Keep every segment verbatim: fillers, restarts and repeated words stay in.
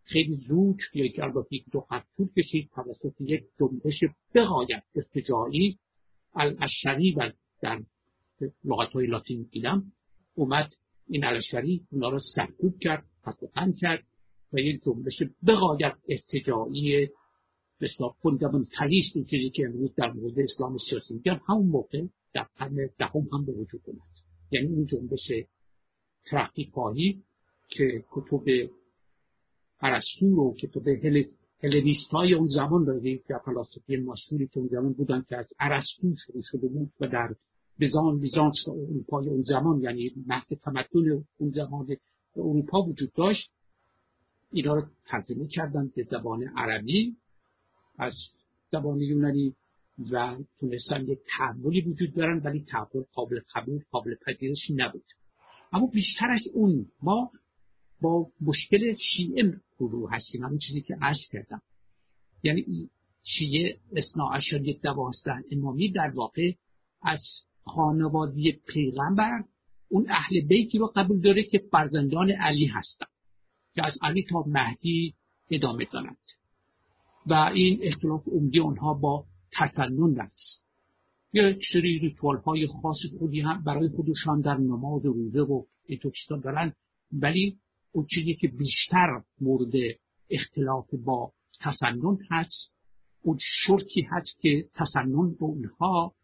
خیلی زود یا یک البته یک دو خط طول کشید توسط یک جنبش بغایت ارتجاعی الاشری و در لغت‌های لاتین میگیدم اومد این الاشری اونا رو سرکوب کرد، فتح‌کن کرد و یک جنبش بغایت ارتجاعی مثلا فوندامنتالیست اینجوری که امروز در مورد اسلام سیاسی میگن همون موقع در قرن دهم هم به وجود اومد. یعنی این جنبش ترقی‌خواهی که کتب ارسطو و کتب هلنیست‌های اون زمان دارید که فلاسفه مشهوری که اون زمان بودن که از ارسطو شروع شده بود و در بیزان بیزانس اروپای اون زمان یعنی مهد تمدن اون زمان اروپا وجود داشت، اینا رو ترجمه کردن به زبان عربی از زبان یونانی و تونستن یک تحولی وجود دارن، ولی تحول قابل قبول قابل پذیرشی نبود. اما بیشتر از اون ما با مشکل شیعه رو هستیم، همون چیزی که عرض کردم. یعنی شیعه اثناعشری دوازده امامی در واقع از خانواده پیغمبر اون اهل بیتی رو قبول داره که فرزندان علی هستن که از علی تا مهدی ادامه دارند و این اختلاف عمدی اونها با تسنن است. یک سری ریتوال های خاص خودی هم برای خودشان در نماز و روزه و این تو چیزا دارن، ولی اون چیزی که بیشتر مورد اختلاف با تسنن هست اون شرطی هست که تسنن به اونها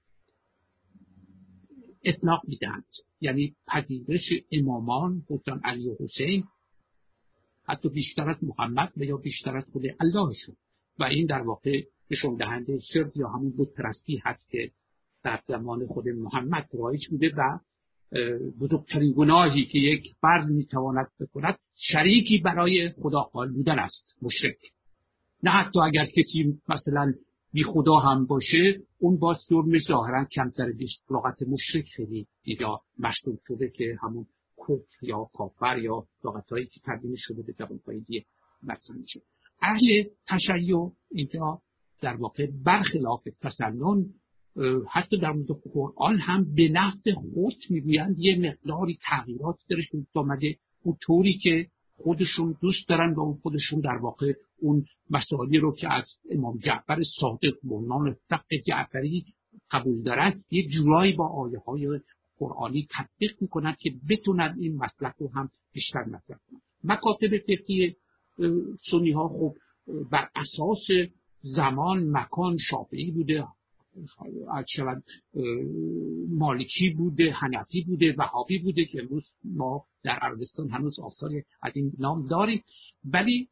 اطلاق میدهند، یعنی پذیرش امامان حسین علی و حسین حتی بیشتر از محمد و یا بیشتر از خود اللهشون، و این در واقع نشون دهنده شرک یا همون بت پرستی هست که در زمان خود محمد رایج بوده و بزرگترین گناهی که یک فرد میتواند بکند شریکی برای خدا قائل بودن است، مشرک. نه حتی اگر کسی مثلا بی خدا هم باشه اون با جرم ظاهرا کمتر بیست لغت مشرک خیلی اینجا مشهور شده که همون کفر یا کافر یا لغتایی که ترجمه شده به زبان‌های دیگه مطرح میشه. اهل تشیع اینجا در واقع برخلاف تسنن حتی در مورد قرآن هم به نقد خود میگویند یه مقداری تغییرات درش وجود آمده، اون طوری که خودشون دوست دارن و اون خودشون در واقع اون مسائلی رو که از امام جعفر صادق به نام فقه جعفری قبول دارن یه جورایی با آیه های قرآنی تطبیق میکنن که بتونن این مسلک رو هم بیشتر مطرح کنن. مکاتب فقهی سنی ها خب بر اساس زمان مکان شافعی بوده، شاید مالکی بوده، حنفی بوده، وهابی بوده که امروز ما در عربستان هنوز آثاری از این نام داریم، ولی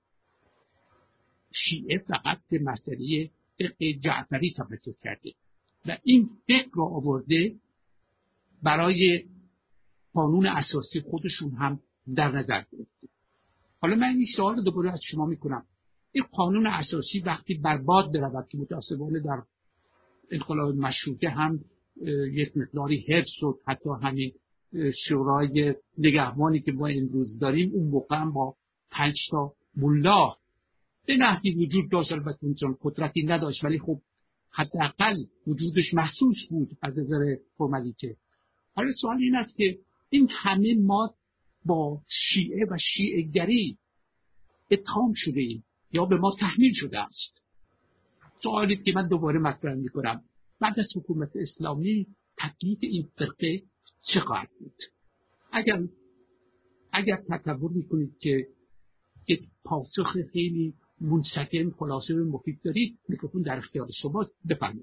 شیعه فقط به مسئله فقه جعفری توجه کرده و این فقه را آورده برای قانون اساسی خودشون هم در نظر گرفته. حالا من این سوال دوباره از شما میکنم، این قانون اساسی وقتی برباد برود که متأسفانه در انقلاب مشروطه هم یک مقداری حفظ شد، حتی همین شورای نگهبانی که ما امروز داریم اون موقع هم با پنج تا ملا به نحوی وجود داشت، البته اون قدرتی نداشت ولی خب حداقل وجودش محسوس بود از نظر فرمالیته. حالا سوال این است که این همه ما با شیعه و شیعه گری اتهام شده ایم یا به ما تحمیل شده است. سوالی که من دوباره مطرح میکنم، بعد از حکومت اسلامی تکلیف این فرقه چقدر بود؟ اگر اگر تصور میکنید که یک پاسخ خیلی منسجم خلاصه و مفید دارید، میکروفون در اختیار شما، بفرمایید.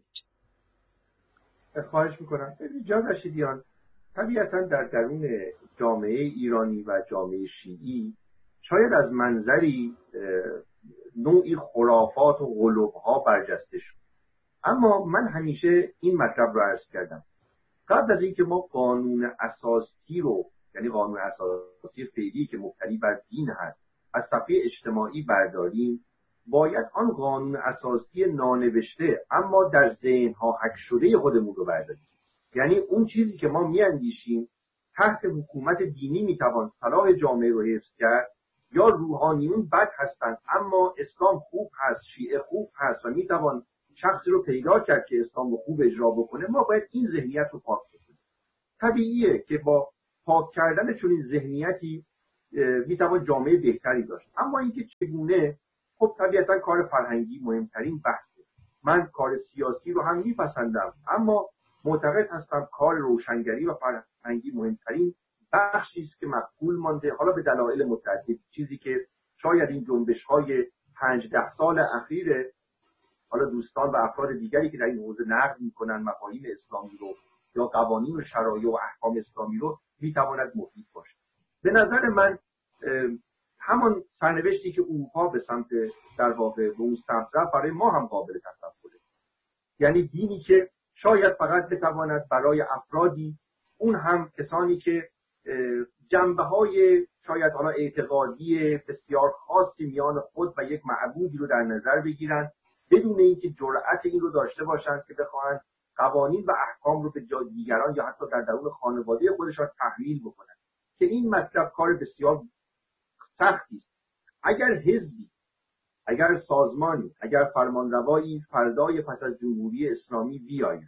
خواهش میکنم. جناب رشیدیان، طبیعتا در درون جامعه ایرانی و جامعه شیعی شاید از منظری نوعی خرافات و قلوب‌ها برجسته شد، اما من همیشه این مطلب رو عرض کردم، قبل از اینکه ما قانون اساسی رو، یعنی قانون اساسی فعلی که مبتنی بر دین هست، از صفحه اجتماعی برداریم، باید آن قانون اساسی نانوشته اما در ذهن‌ها حک شده خودمون رو برداریم. یعنی اون چیزی که ما میاندیشیم تحت حکومت دینی میتوان صلاح جامعه رو حفظ کرد، یا روحانیون بد هستند اما اسلام خوب هست، شیعه خوب هست و میتوان شخصی رو پیدا کرد که اسلام رو خوب اجرا بکنه، ما باید این ذهنیت رو پاک کنیم. طبیعیه که با پاک کردن چنین ذهنیتی میتوان جامعه بهتری داشت. اما اینکه چگونه، خب طبیعتا کار فرهنگی مهمترین بحثه. من کار سیاسی رو هم میپسندم، اما معتقد هستم کار روشنگری و فرهنگی مهمترین بخشی است که مقبول مانده، حالا به دلایل متعدد. چیزی که شاید این جنبش‌های پنج ده سال اخیر حالا دوستان و افراد دیگری که در این حوزه نقد میکنن مفاهیم اسلامی رو یا قوانین و شرایع و احکام اسلامی رو، میتواند مفید باشه. به نظر من همان سرنوشتی که اروپا به سمت در واقع به اون سمت رفت برای ما هم قابل تصوره. یعنی دینی که شاید فقط بتواند برای افرادی، اون هم کسانی که جنبه‌های شاید حالا اعتقادی بسیار خاصی میان خود و یک معبودی رو در نظر بگیرن، بدون اینکه جرأت این رو داشته باشند که بخواهند قوانین و احکام رو به جای دیگران یا حتی در درون خانواده خودشان تحمیل بکنند، که این مطلب کار بسیار سختی است. اگر حزبی، اگر سازمانی، اگر فرمانروایی فردای پس از جمهوری اسلامی بیاید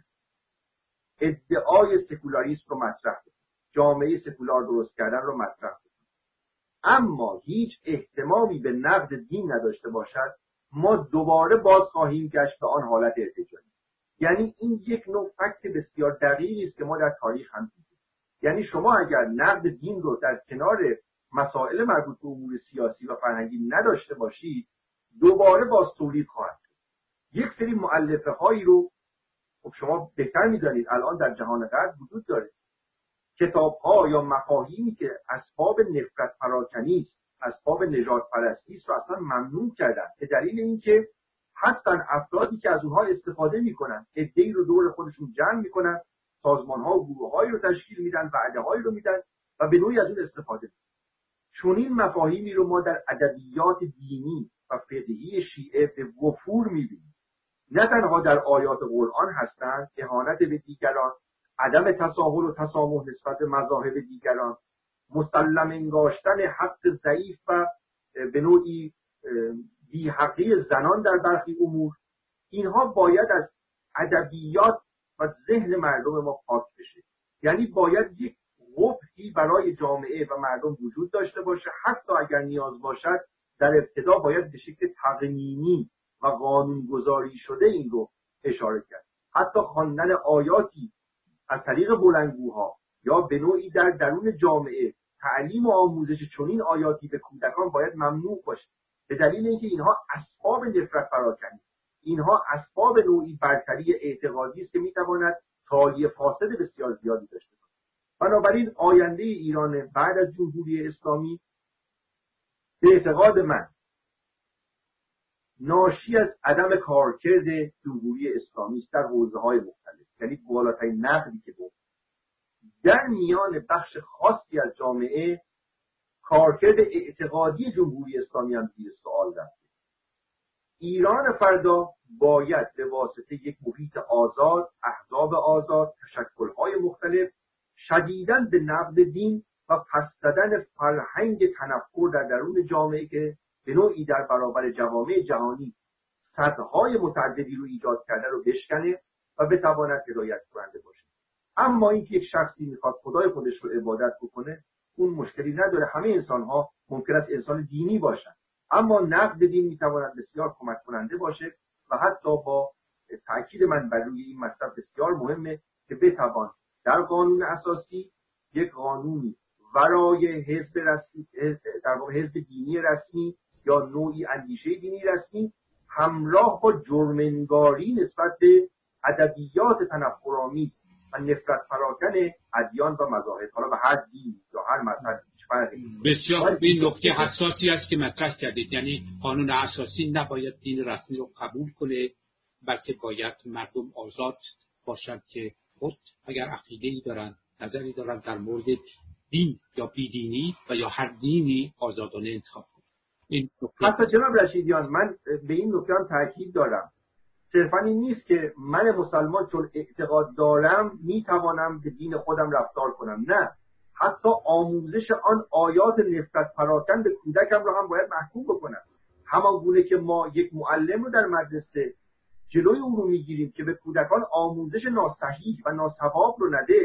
ادعای سکولاریسم رو مطرح کنه، جامعه سکولار درست کردن رو مطرح کنه، اما هیچ اهتمامی به نقد دین نداشته باشد، ما دوباره باز خواهیم گشت به آن حالت ارتجاعی. یعنی این یک نوع فکت بسیار دقیقی است که ما در تاریخ هم دیدیم. یعنی شما اگر نقد دین رو در کنار مسائل مربوط به امور سیاسی و فرهنگی نداشته باشید، دوباره باز تولید خواهد شد. یک سری مؤلفه هایی رو خب شما بهتر می‌دانید الان در جهان غرب وجود داره، کتاب ها یا مفاهیمی که اسباب نفرت پراکنی است، اسباب نژاد پرستی است رو اصلا ممنوع کردن، به دلیل اینکه هستن افرادی که از اونها استفاده میکنن، عده‌ای رو دور خودشون جمع میکنن، سازمان ها و گروه هایی رو تشکیل میدن، وعده هایی رو میدن و به نوعی از اون استفاده میکنن. چون این مفاهیمی رو ما در ادبیات دینی و فقهی شیعه به وفور میبینیم. نه تنها در آیات قرآن هستند، اهانت به دیگران، عدم تساهل و تسامح نسبت به مذاهب دیگران، مسلم انگاشتن حق ضعیف و به نوعی بی‌حقی زنان در برخی امور، اینها باید از ادبیات و ذهن مردم ما پاک بشه. یعنی باید یک قبحی برای جامعه و مردم وجود داشته باشه، حتی اگر نیاز باشد در ابتدا باید به شکل تقنینی و قانونگذاری شده این رو اشاره کرد. حتی خواندن آیاتی از طریق بلندگوها یا به نوعی در درون جامعه تعلیم و آموزش چنین آیاتی به کودکان باید ممنوع باشه، به دلیل اینکه اینها اسباب نفرت پراکنی، اینها اسباب نوعی برتری اعتقادی است که میتواند تالی فاسد بسیار زیادی داشته باشد. بنابراین آینده ایران بعد از جمهوری اسلامی به اعتقاد من ناشی از عدم کارکرد جمهوری اسلامی است در حوزه‌های مختلف. یعنی بالاترین نقدی که بود در میان بخش خاصی از جامعه، کارکرد اعتقادی جمهوری اسلامی هم زیر سوال رفته. ایران فردا باید به واسطه یک محیط آزاد، احزاب آزاد، تشکل‌های مختلف، شدیداً به نقد دین و پس زدن فرهنگ تنفر در درون جامعه که به نوعی در برابر جوامع جهانی سدهای متعددی رو ایجاد کرده رو بشکنه و بتواند هدایت کننده باشه. اما اینکه یک شخصی میخواد خدای خودش رو عبادت بکنه، اون مشکلی نداره. همه انسان‌ها ممکن است انسان دینی باشن، اما نقد دین میتواند بسیار کمک کننده باشه و حتی با تاکید من بر روی این مطلب بسیار مهمه که بتوان در قانون اساسی یک قانونی ورای حزب رسمی، در واقع حزب دینی رسمی یا نوعی اندیشه دینی رسمی همراه با جرم‌انگاری نسبت به ادبیات تنفرآمیز و نفرت پراکن ادیان و مذاهب، حالا به هر دین یا هر مذهب هیچ فرقی نیست. بسیار این نکته حساسی است که مطرح کردید. یعنی قانون اساسی نباید دین رسمی رو قبول کنه، بلکه باید مردم آزاد باشند که خود اگر عقیده‌ای دارن، نظری دارن در مورد دین یا بیدینی و یا هر دینی آزادانه انتخاب کنند. این حتی جناب رشیدیان، من به این نکته هم تاکید دارم. صرفا این نیست که من مسلمان چون اعتقاد دارم میتوانم به دین خودم رفتار کنم، نه، حتی آموزش آن آیات نفرت پراکن به کودکم رو هم باید محکوم بکنم. همان گونه که ما یک معلم رو در مدرسه جلوی اون رو میگیریم که به کودکان آموزش ناصحیح و ناصواب رو نده،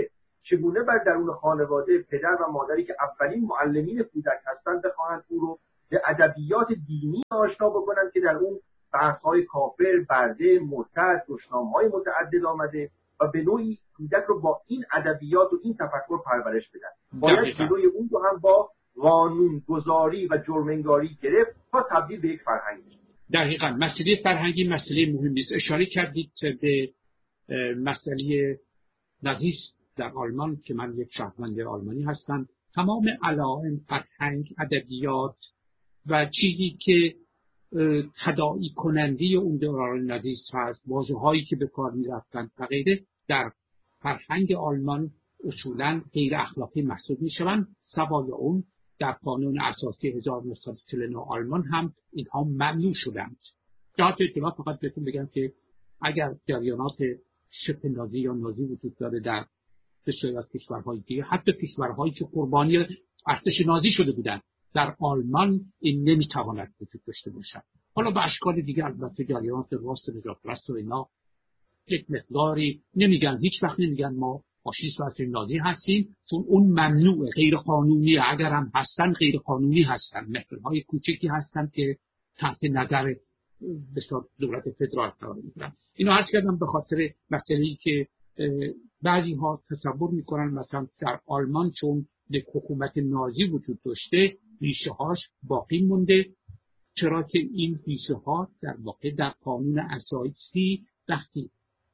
چگونه بر درون خانواده پدر و مادری که اولین معلمین کودک هستند بخواهند او رو به ادبیات دینی آشنا بکنند که در اون بحث‌های کافر، برده، مرتد، دشنام‌های متعدد آمده و به نوعی کودک رو با این ادبیات و این تفکر پرورش بدن. باید جلوی اون رو هم با قانون گذاری و جرم‌انگاری گرفت تا تبدیل به یک فرهنگ. دقیقاً مسئله فرهنگی مسئله مهمی است. اشاره کردید به مسئله نازیسم در آلمان که من یک شهروند آلمانی هستم. تمام علائم فرهنگ، ادبیات و چیزی که تداعی کننده اون دوران نازیسم هست، واژه‌هایی که به کار می‌رفتند و غیره، در فرهنگ آلمان اصولاً غیر اخلاقی محسوب می‌شوند. سوای اون در قانون اساسی هزار و نهصد و چهل و نه آلمان هم اینها ممنوع شدند. جهت اطلاع فقط بهتون بگم که اگر جریانات شبه نازی یا نازی وجود داره در بسیاری از کشورهای دیگه، حتی کشورهایی که قربانی ارتش نازی شده بودند، در آلمان این نمیتواند وجود داشته باشد. حالا به اشکال دیگه البته جریانات راست نجات پرست و اینا یک مقداری نمیگن، هیچ وقت نمیگن ما فاشیست و ارتش نازی هستیم، چون اون ممنوعه، غیر قانونی. اگر هم هستن غیر قانونی هستن، محفل‌های کوچکی هستن که تحت نظر بسیار دولت فدرال قرار میگیرن. اینو عرض کردم به خاطر مسئله‌ای که بعضی ها تصور میکنن مثلا در آلمان چون یک حکومت نازی وجود داشته ریشه هاش باقی مونده، چرا که این ریشه ها در واقع در قانون اساسی وقتی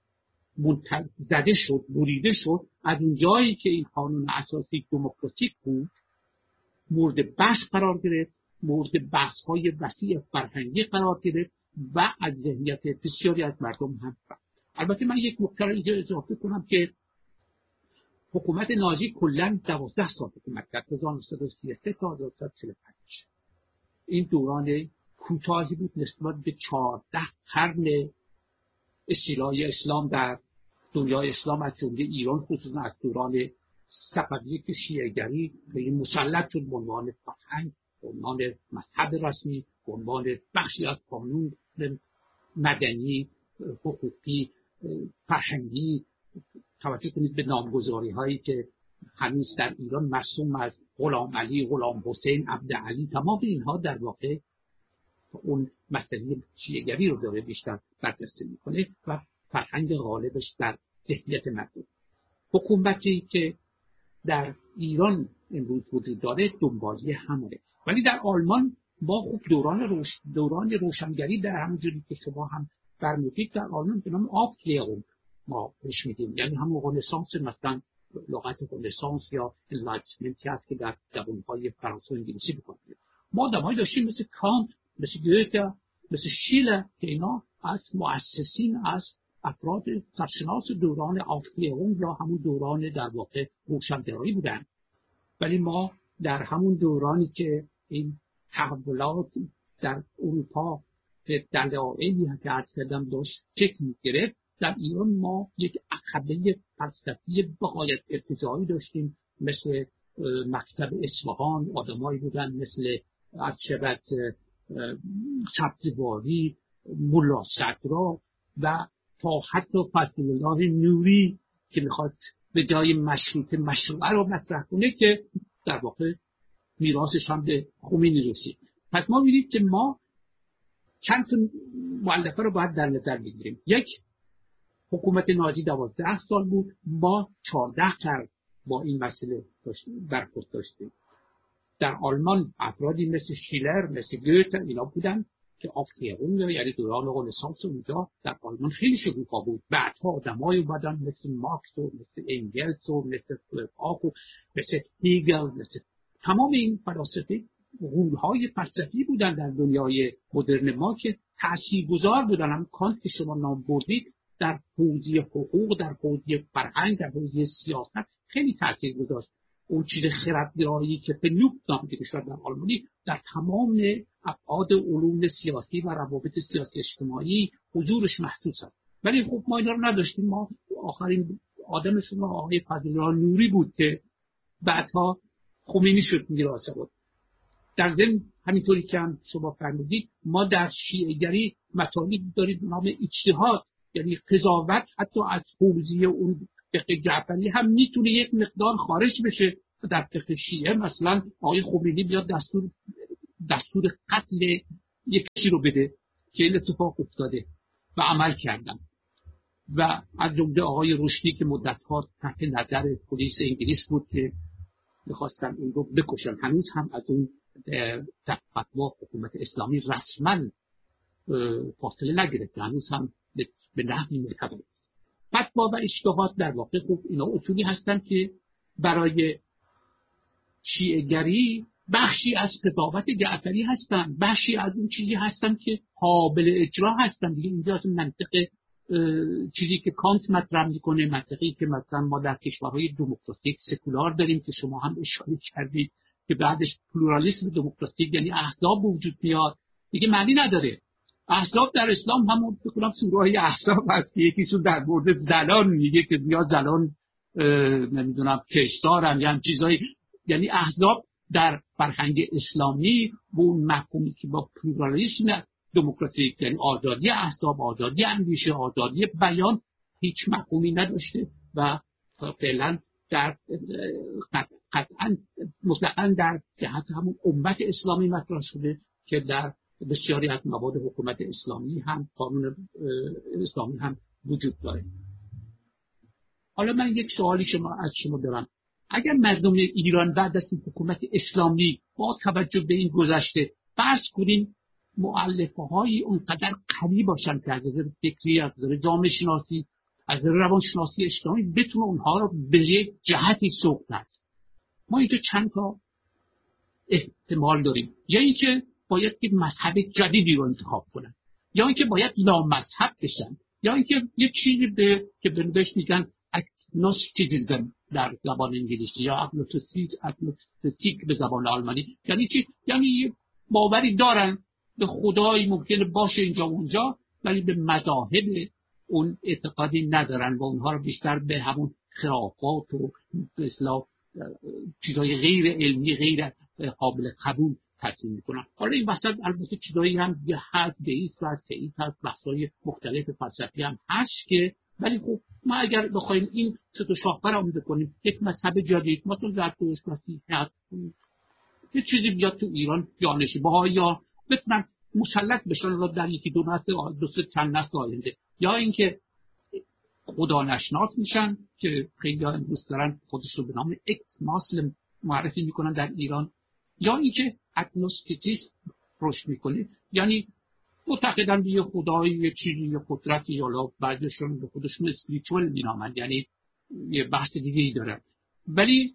زده شد، بریده شد، از اون جایی که این قانون اساسی دموکراتیک بود مورد بحث قرار گرفت، مورد بحث های وسیع فرهنگی قرار گرفت و از ذهنیت بسیاری از مردم هم رفت. البته من یک نکته را اینجا اضافه کنم که حکومت نازی کلاً دوازده سال حکومت کرد، هزار و نهصد و سی و سه تا هزار و نهصد و چهل و پنج. این دوران کوتاهی بود نسبت به چهارده قرن استیلای اسلام در دنیای اسلام، از جمله ایران، خصوصا از دوران صفویه که شیعه‌گری به مسلط شد به عنوان فرهنگ، به عنوان مذهب رسمی، به عنوان بخشی از قانون مدنی، حقوقی، فرهنگی. توجه کنید به نامگذاری هایی که هنوز در ایران مرسوم از غلام علی، غلام حسین، عبدعلی، تمام اینها در واقع اون مسئله شیعه‌گری رو داره بیشتر برجسته میکنه و فرهنگ غالبش در ذهنیت مردم. حکومتی که در ایران امروز وجود داره دنبالی همونه، ولی در آلمان با خوب دوران روش دوران روشنگری در همونجوری که شما هم فرمودید در آلمان به نام آفکلیرونگ ما بهش میگیم، یعنی همون رنسانس، مثلا لغت رنسانس یا انلایتمنتی هست که در زبان‌های فرانسه و انگلیسی بکنیم. ما آدمایی داشتیم مثل کانت، مثل گوته، مثل شیلر که اینا از مؤسسین، از افراد سرشناس دوران آفکلیرونگ یا همون دوران در واقع روشنگرایی بودن. ولی ما در همون دورانی که این تحولات در اروپا به دلایلی که عرض کردم داشت شکل می‌گرفت، در ایران ما یک عقبه فلسفی بغایت ارتجاعی داشتیم، مثل مکتب اصفهان، آدمایی بودن مثل عرشبت سبزواری، ملا صدرا و تا حتی فضل الله نوری که میخواد به جای مشروطه مشروعه رو مطرح کنه که در واقع میراثش هم به خمینی رسید. پس ما می‌بینید که ما چند تا مؤلفه رو باید در نظر بگیریم. یک، حکومت نازی دوازده سال بود، ما چهارده قرن با این مسئله برخورد داشتیم. در آلمان افرادی مثل شیلر، مثل گوته اینا بودن که آفکلیرونگ یعنی دوران رنسانس اونجا در آلمان خیلی شکوفا بود. بعدها آدمایی اومدن مثل مارکس و مثل انگلس و مثل فلوباخ و مثل هیگل، مثل تمام این فلاسفه غول‌های فلسفی بودن در دنیای مدرن ما که تاثیرگذار بودن. هم کانت که شما نام بردید در حوزه حقوق، در حوزه فرهنگ، در حوزه سیاست خیلی تاثیر گذاشت. اون چیز خردگرایی که فنوک نامیده شد در آلمانی در تمام ابعاد علوم سیاسی و روابط سیاسی اجتماعی حضورش محسوس است. ولی خب ما اینا رو نداشتیم. ما آخرین آدمشون آقای فضل الله نوری بود که بعدها خمینی شد میراث بود. در ضمن همینطوری که هم شما فرمودید ما در شیعه‌گری مطالبی داریم به نام اجتهاد، یعنی قضاوت حتی از حوزه اون فقه جعفری هم میتونه یک مقدار خارج بشه. در فقه شیعه مثلا آقای خمینی بیاد دستور دستور قتل یک کسی رو بده که این اتفاق افتاده و عمل کردن، و از جمله آقای رشدی که مدت‌ها تحت نظر پلیس انگلیس بود که می‌خواستن اون رو بکشن، هنوز هم از اون فتوا حکومت اسلامی رسما فاصله نگرفته، هنوز هم به نحوی معتبر است. فتوا و اجتهاد در واقع خوب اینا اصولی هستن که برای شیعه‌گری بخشی از قضاوت جعفری هستن، بخشی از اون چیزی هستن که قابل اجرا هستن دیگه. اینجا از منطق چیزی که کانت مطرح میکنه، منطقی که مثلا ما در کشورهای دموکراتیک سکولار داریم که شما هم اشاره کردید که بعدش پلورالیسم دموکراتیک یعنی احزاب وجود میاد، دیگه معنی نداره. احزاب در اسلام همون بکنم سوره احزاب هست که یکیشون در مورد زنان میگه که بیا زنان نمیدونم کشتارن یا هم چیزایی، یعنی احزاب در فرهنگ اسلامی و اون مفهومی که با پلورالیسم دموکراتیک یعنی آزادی احزاب، آزادی اندیشه، آزادی بیان هیچ مفهومی نداشته و فعلا در قطعا مطلقاً در جهت همون امت اسلامی مطرح شده که در بسیاری از مواد حکومت اسلامی هم قانون اسلامی هم وجود داره. حالا من یک سوالی شما از شما دارم، اگر مردم ایران بعد از حکومت اسلامی با توجه به این گذشته فرض کنیم مؤلفه های اونقدر قوی باشن که از نظر فکری، از نظر جامعه شناسی، از نظر روانشناسی اسلامی بتونه اونها رو به یک جهتی سوق بده، ما اینجا چند تا احتمال داریم. یا اینکه باید یک مذهب جدیدی رو انتخاب کنن، یا اینکه باید لامذهب بشن، یا اینکه یه چیزی به که بهش میگن اگنوستیسیسم در زبان انگلیسی یا اگنوستیک به زبان آلمانی. یعنی چی؟ یعنی باوری دارن به خدایی ممکنه باشه اینجا اونجا، ولی به مذاهب اون اعتقادی ندارن و اونها رو بیشتر به همون خرافات و به اصطلاح چیزای غیر علمی، غیر قابل قبول ترسیم میکنن. حالا این وسط البته چیزایی هم یه هست، دیست هست، تئیست هست، بحثای مختلف فلسفی هم هست که، ولی خب ما اگر بخوایم این سه تا شاخه رو بکنیم، یک مذهب جدید مثلا زرتشت، مسیحیت، یه چیزی بیاد تو ایران جانشین بهایی یا بتونن مسلط بشن در یکی دو نسل دو سه چند نسل آینده، یا اینکه خدا نشناس میشن که خیلی ها امروز دارن خودش رو به نام اکس ماسلم معرفی میکنن در ایران، یا اینکه اگنوستیسیسم رشد میکنه، یعنی معتقدن به یه خدایی، یه چیزی، یه قدرتی، یا بعضیشون به خودشون اسپریچوال مینامند، یعنی یه بحث دیگه ای دارن، ولی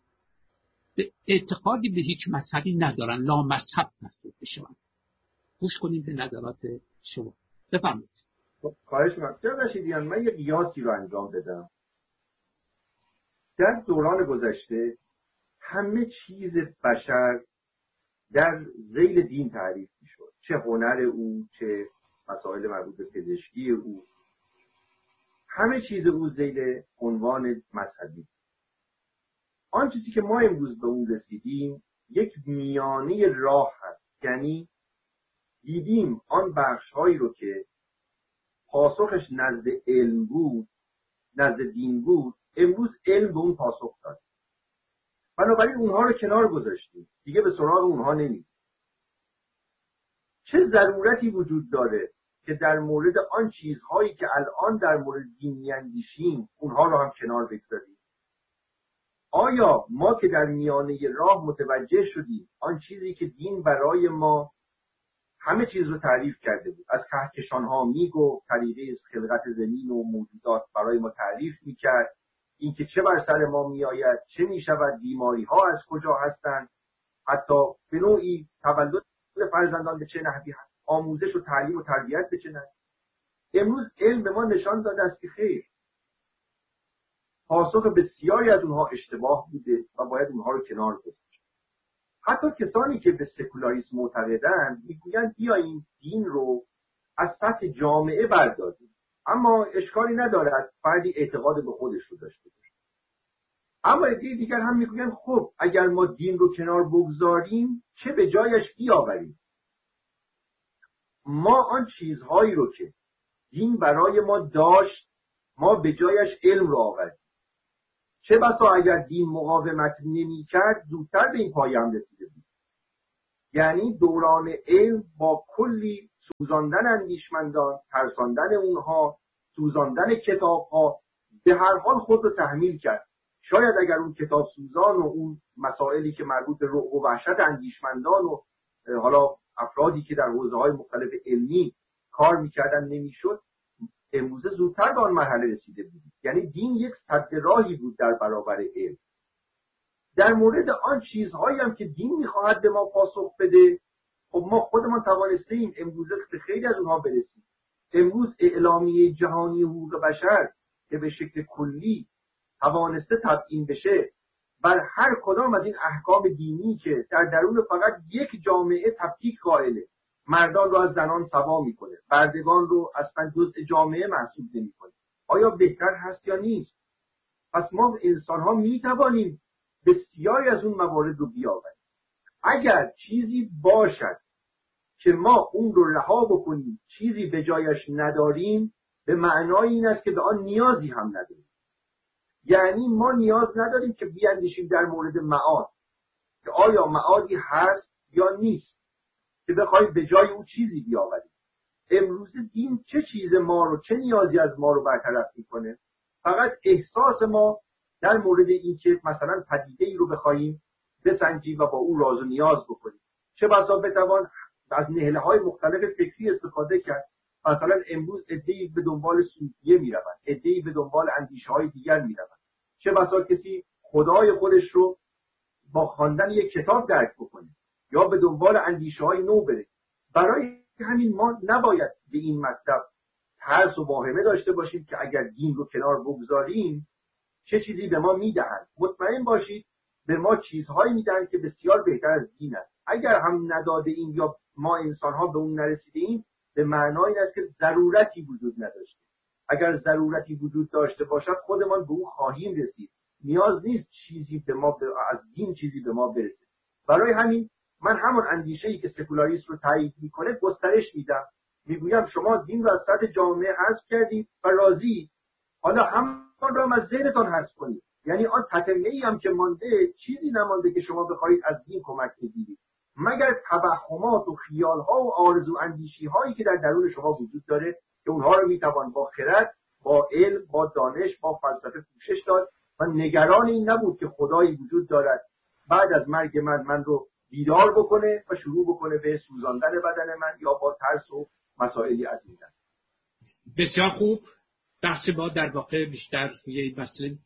اعتقادی به هیچ مذهبی ندارن، لا مذهب محسوب بشن. گوش کنیم به نظرات شما. بفرمایید. خواهش می‌کنم. جناب رشیدیان، من یه قیاسی رو انجام بدم. در دوران گذشته همه چیز بشر در ذیل دین تعریف می‌شد، چه هنر او، چه مسائل مربوط به پزشکی او، همه چیز او ذیل عنوان مذهبی. آن چیزی که ما امروز به اون رسیدیم یک میانه راه هست، یعنی دیدیم آن بخش‌هایی رو که پاسخش نزد علم بود، نزد دین بود، امروز علم به اون پاسخ داد. بنابراین اونها رو کنار گذاشتیم، دیگه به سراغ اونها نمیریم. چه ضرورتی وجود داره که در مورد آن چیزهایی که الان در مورد دین میاندیشیم اونها رو هم کنار بگذاریم؟ آیا ما که در میانه راه متوجه شدیم آن چیزی که دین برای ما همه چیز رو تعریف کرده بود، از کهکشان‌ها میگفت، طریقه خلقت زمین و موجودات برای ما تعریف میکرد، اینکه چه بر سر ما میآید، چه میشود، بیماری‌ها از کجا هستند، حتی به نوعی تولد فرزندان به چه نحوی هست، آموزش و تعلیم و تربیت به چه نحوی. امروز علم به ما نشان داده است که خیر، پاسخ بسیاری از اونها اشتباه بوده و باید اونها رو کنار گذاشت. حتی کسانی که به سکولاریسم معتقدند میگویند بیاییم دین رو از سطح جامعه برداریم، اما اشکالی ندارد فردی اعتقاد به خودش رو داشته باشه. اما ایده دیگر هم میگویند خب اگر ما دین رو کنار بگذاریم چه به جایش بیاوریم؟ ما آن چیزهایی رو که دین برای ما داشت ما به جایش علم رو آوردیم. چه بسا اگر دین مقاومت نمی کرد زودتر به این پایه هم رسیده بود. یعنی دوران علم با کلی سوزاندن اندیشمندان، ترساندن اونها، سوزاندن کتابها، به هر حال خود رو تحمیل کرد. شاید اگر اون کتاب سوزان و اون مسائلی که مربوط به رعب و وحشت اندیشمندان و حالا افرادی که در حوزه‌های مختلف علمی کار میکردن نمیشد، امروزه زودتر به آن مرحله رسیده بود. یعنی دین یک سد راهی بود در برابر علم. در مورد آن چیزهایی هم که دین میخواهد به ما پاسخ بده، خب ما خودمان توانسته ایم امروزه به خیلی از اونها برسیم. امروز اعلامیه جهانی حقوق بشر که به شکل کلی توانسته تبیین بشه بر هر کدام از این احکام دینی که در درون فقط یک جامعه تفکیک قائله، مردان رو از زنان سوا میکنه، بردگان رو اصلا جزء جامعه محسوب نمیکنه، آیا بهتر هست یا نیست؟ پس ما انسان ها میتوانیم بسیاری از اون موارد رو بیاوریم. اگر چیزی باشد که ما اون رو رها بکنیم، چیزی به جایش نداریم، به معنای این است که به آن نیازی هم نداریم. یعنی ما نیاز نداریم که بیاندیشیم در مورد معاد، که آیا معادی هست یا نیست، که بخوایم به جای اون چیزی بیاوریم. امروز دین چه چیز ما رو، چه نیازی از ما رو برطرف میکنه؟ فقط احساس ما در مورد این که مثلا پدیده ای رو بخوایم بسنجیم و با او راز و نیاز بکنیم. چه بسا بتوان از نهله های مختلف فکری استفاده کرد. مثلا امروز عده‌ای به دنبال صوفیه میروند، عده‌ای به دنبال اندیشه های دیگر میروند. چه بسا کسی خدای خودش رو با خواندن یک کتاب درک بکنه یا به دنبال اندیشه های نو بره. برای همین ما نباید به این مطلب ترس و واهمه داشته باشیم که اگر دین رو کنار بگذاریم چه چیزی به ما میدهند. مطمئن باشید به ما چیزهایی میدهند که بسیار بهتر از دین است. اگر هم نداده این یا ما انسان‌ها به اون نرسیدیم، به معنای این است که ضرورتی وجود نداشته. اگر ضرورتی وجود داشته باشد خودمان به اون خواهیم رسید. نیاز نیست چیزی به ما ب... از دین چیزی به ما برسه. برای همین من همون اندیشه‌ای که سکولاریسم رو تایید میکنه گسترش میدم. میگویم شما دین رو از سطح جامعه حذف کردید و راضی، حالا هم را از ذهنتان حذف کنید. یعنی آن تتمه‌ای هم که مانده چیزی نمانده که شما بخواهید از دین کمک بگیرید، مگر توهمات و خیال‌ها و آرزو اندیشی‌هایی که در درون شما وجود داره که اونها رو میتوان با خرد، با علم، با دانش، با فلسفه پوشش داد و نگران این نبود که خدایی وجود دارد بعد از مرگ من من رو بیدار بکنه و شروع بکنه به سوزاندن بدن من یا با ترس و مسائلی از این دست. بسیار خوب. بحث ما در واقع بیشتر روی این مسئله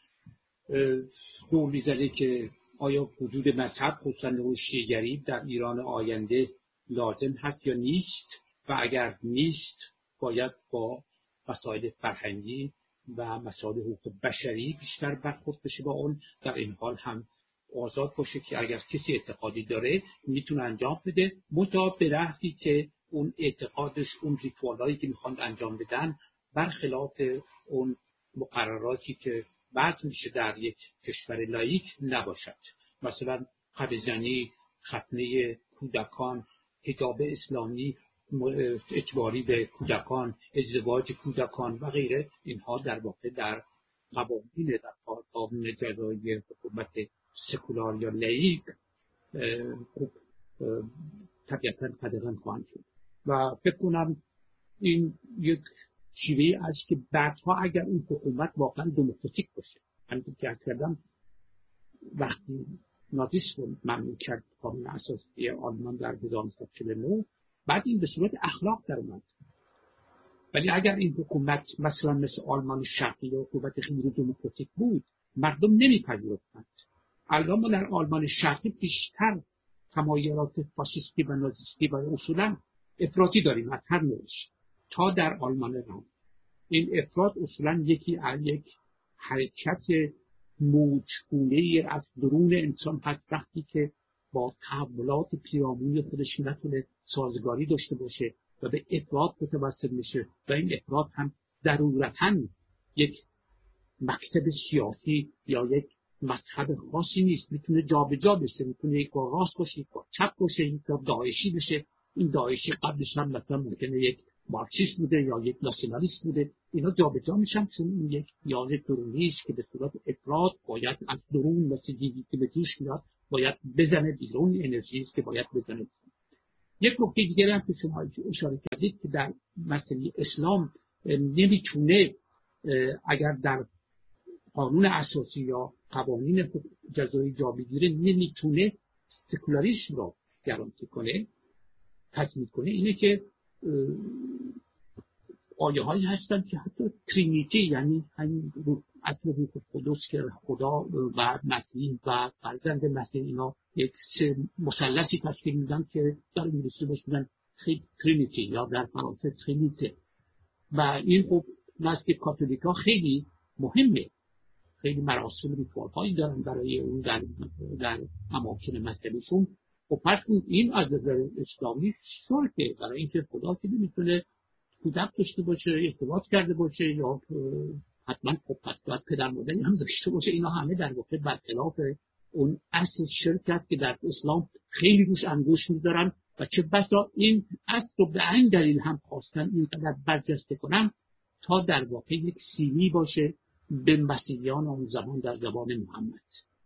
دور می‌زنه که آیا وجود مذهب خصوصا نوع شیعه‌گری در ایران آینده لازم هست یا نیست، و اگر نیست باید با مسائل فرهنگی و مسائل حقوق بشری بیشتر برخورد بشه با اون. در این حال هم آزاد باشه که اگر کسی اعتقادی داره میتونه انجام بده، متا به نحوی که اون اعتقادش، اون ریتوالایی که میخوان انجام بدن برخلاف اون مقرراتی که وضع میشه در یک کشور لاییک نباشد. مثلا قبضنی، ختنه کودکان، حجاب اسلامی اجباری به کودکان، ازدواج کودکان و غیره، اینها در واقع در قوانین در قانون جزایی حکومت سکولار یا لاییک خوب طبیعتاً قدغن خواهند شد. و فکر کنم این یک چیزی است که بعدها اگر این حکومت واقعا دموکراتیک باشه، همونطور که عرض کردم وقتی نازیسم رو ممنوع کرد قانون اساسی آلمان در هزار و نهصد و چهل و نه، بعد این به صورت اخلاق در اومد. ولی اگر این حکومت مثلا مثل آلمان شرقی یا حکومت غیر دموکراتیک بود، مردم نمیپذیرفتند. الان ما در آلمان شرقی بیشتر تمایلات فاشیستی و نازیستی و اصولا افراطی داریم از هر نوعش تا در آلمان هم. این افراط اصولا یکی از یک حرکت موجگونه‌ای از درون انسان هست، وقتی که با تحولات پیرامون خودش نتونه سازگاری داشته باشه و به افراط متوسل میشه. و این افراط هم ضرورتاً یک مکتب سیاسی یا یک مذهب خاصی نیست، میتونه جابجا بشه، میتونه یک با راست باشه، یک با چپ باشه، یک با داعشی بشه. این داعشی قبلش هم مثلا ممکنه یک مارکسیست بوده یا یک ناسیونالیست بوده، اینا جابجا میشن چون این یک نیاز درونی است که به صورت افراد باید از درون مثل دیگی که به جوش میاد باید بزنه بیرون، انرژی است که باید بزنه. یک نکته دیگه هم که شما اشاره کردید که در مسئله اسلام نمیتونه اگر در قانون اساسی یا قوانین جزایی جا بگیره نمیتونه سکولاریسم رو گارانتی کنه، تضمین کنه. اینه که آیه هایی هستن که حتی ترینیتی، یعنی همین اصل روح القدس که خدا و مسیح و فرزند مسیح اینا یک مثلثی تشکیل میدن که در انگلیسی بهش میگن ترینیتی یا در فرانسه ترینیته، و این خب نزد کاتولیکا خیلی مهمه، خیلی مراسم ریتوال هایی دارن برای اون در در اماکن مذهبیشون. خب پس این از نظر اسلامی شرطه برای اینکه خدا که نمیتونه کودک داشته باشه، ارتباط کرده باشه یا حتما خب باید پدر مادری هم داشته باشه، اینا همه در واقع برخلاف اون اصل شرک است که در اسلام خیلی روش انگوش میذارن و چه بسا این اصل رو به این دلیل هم خواستن اینقدر برجسته کنن تا در واقع یک سیمی باشه به مسیحیان اون زمان در زبان محمد.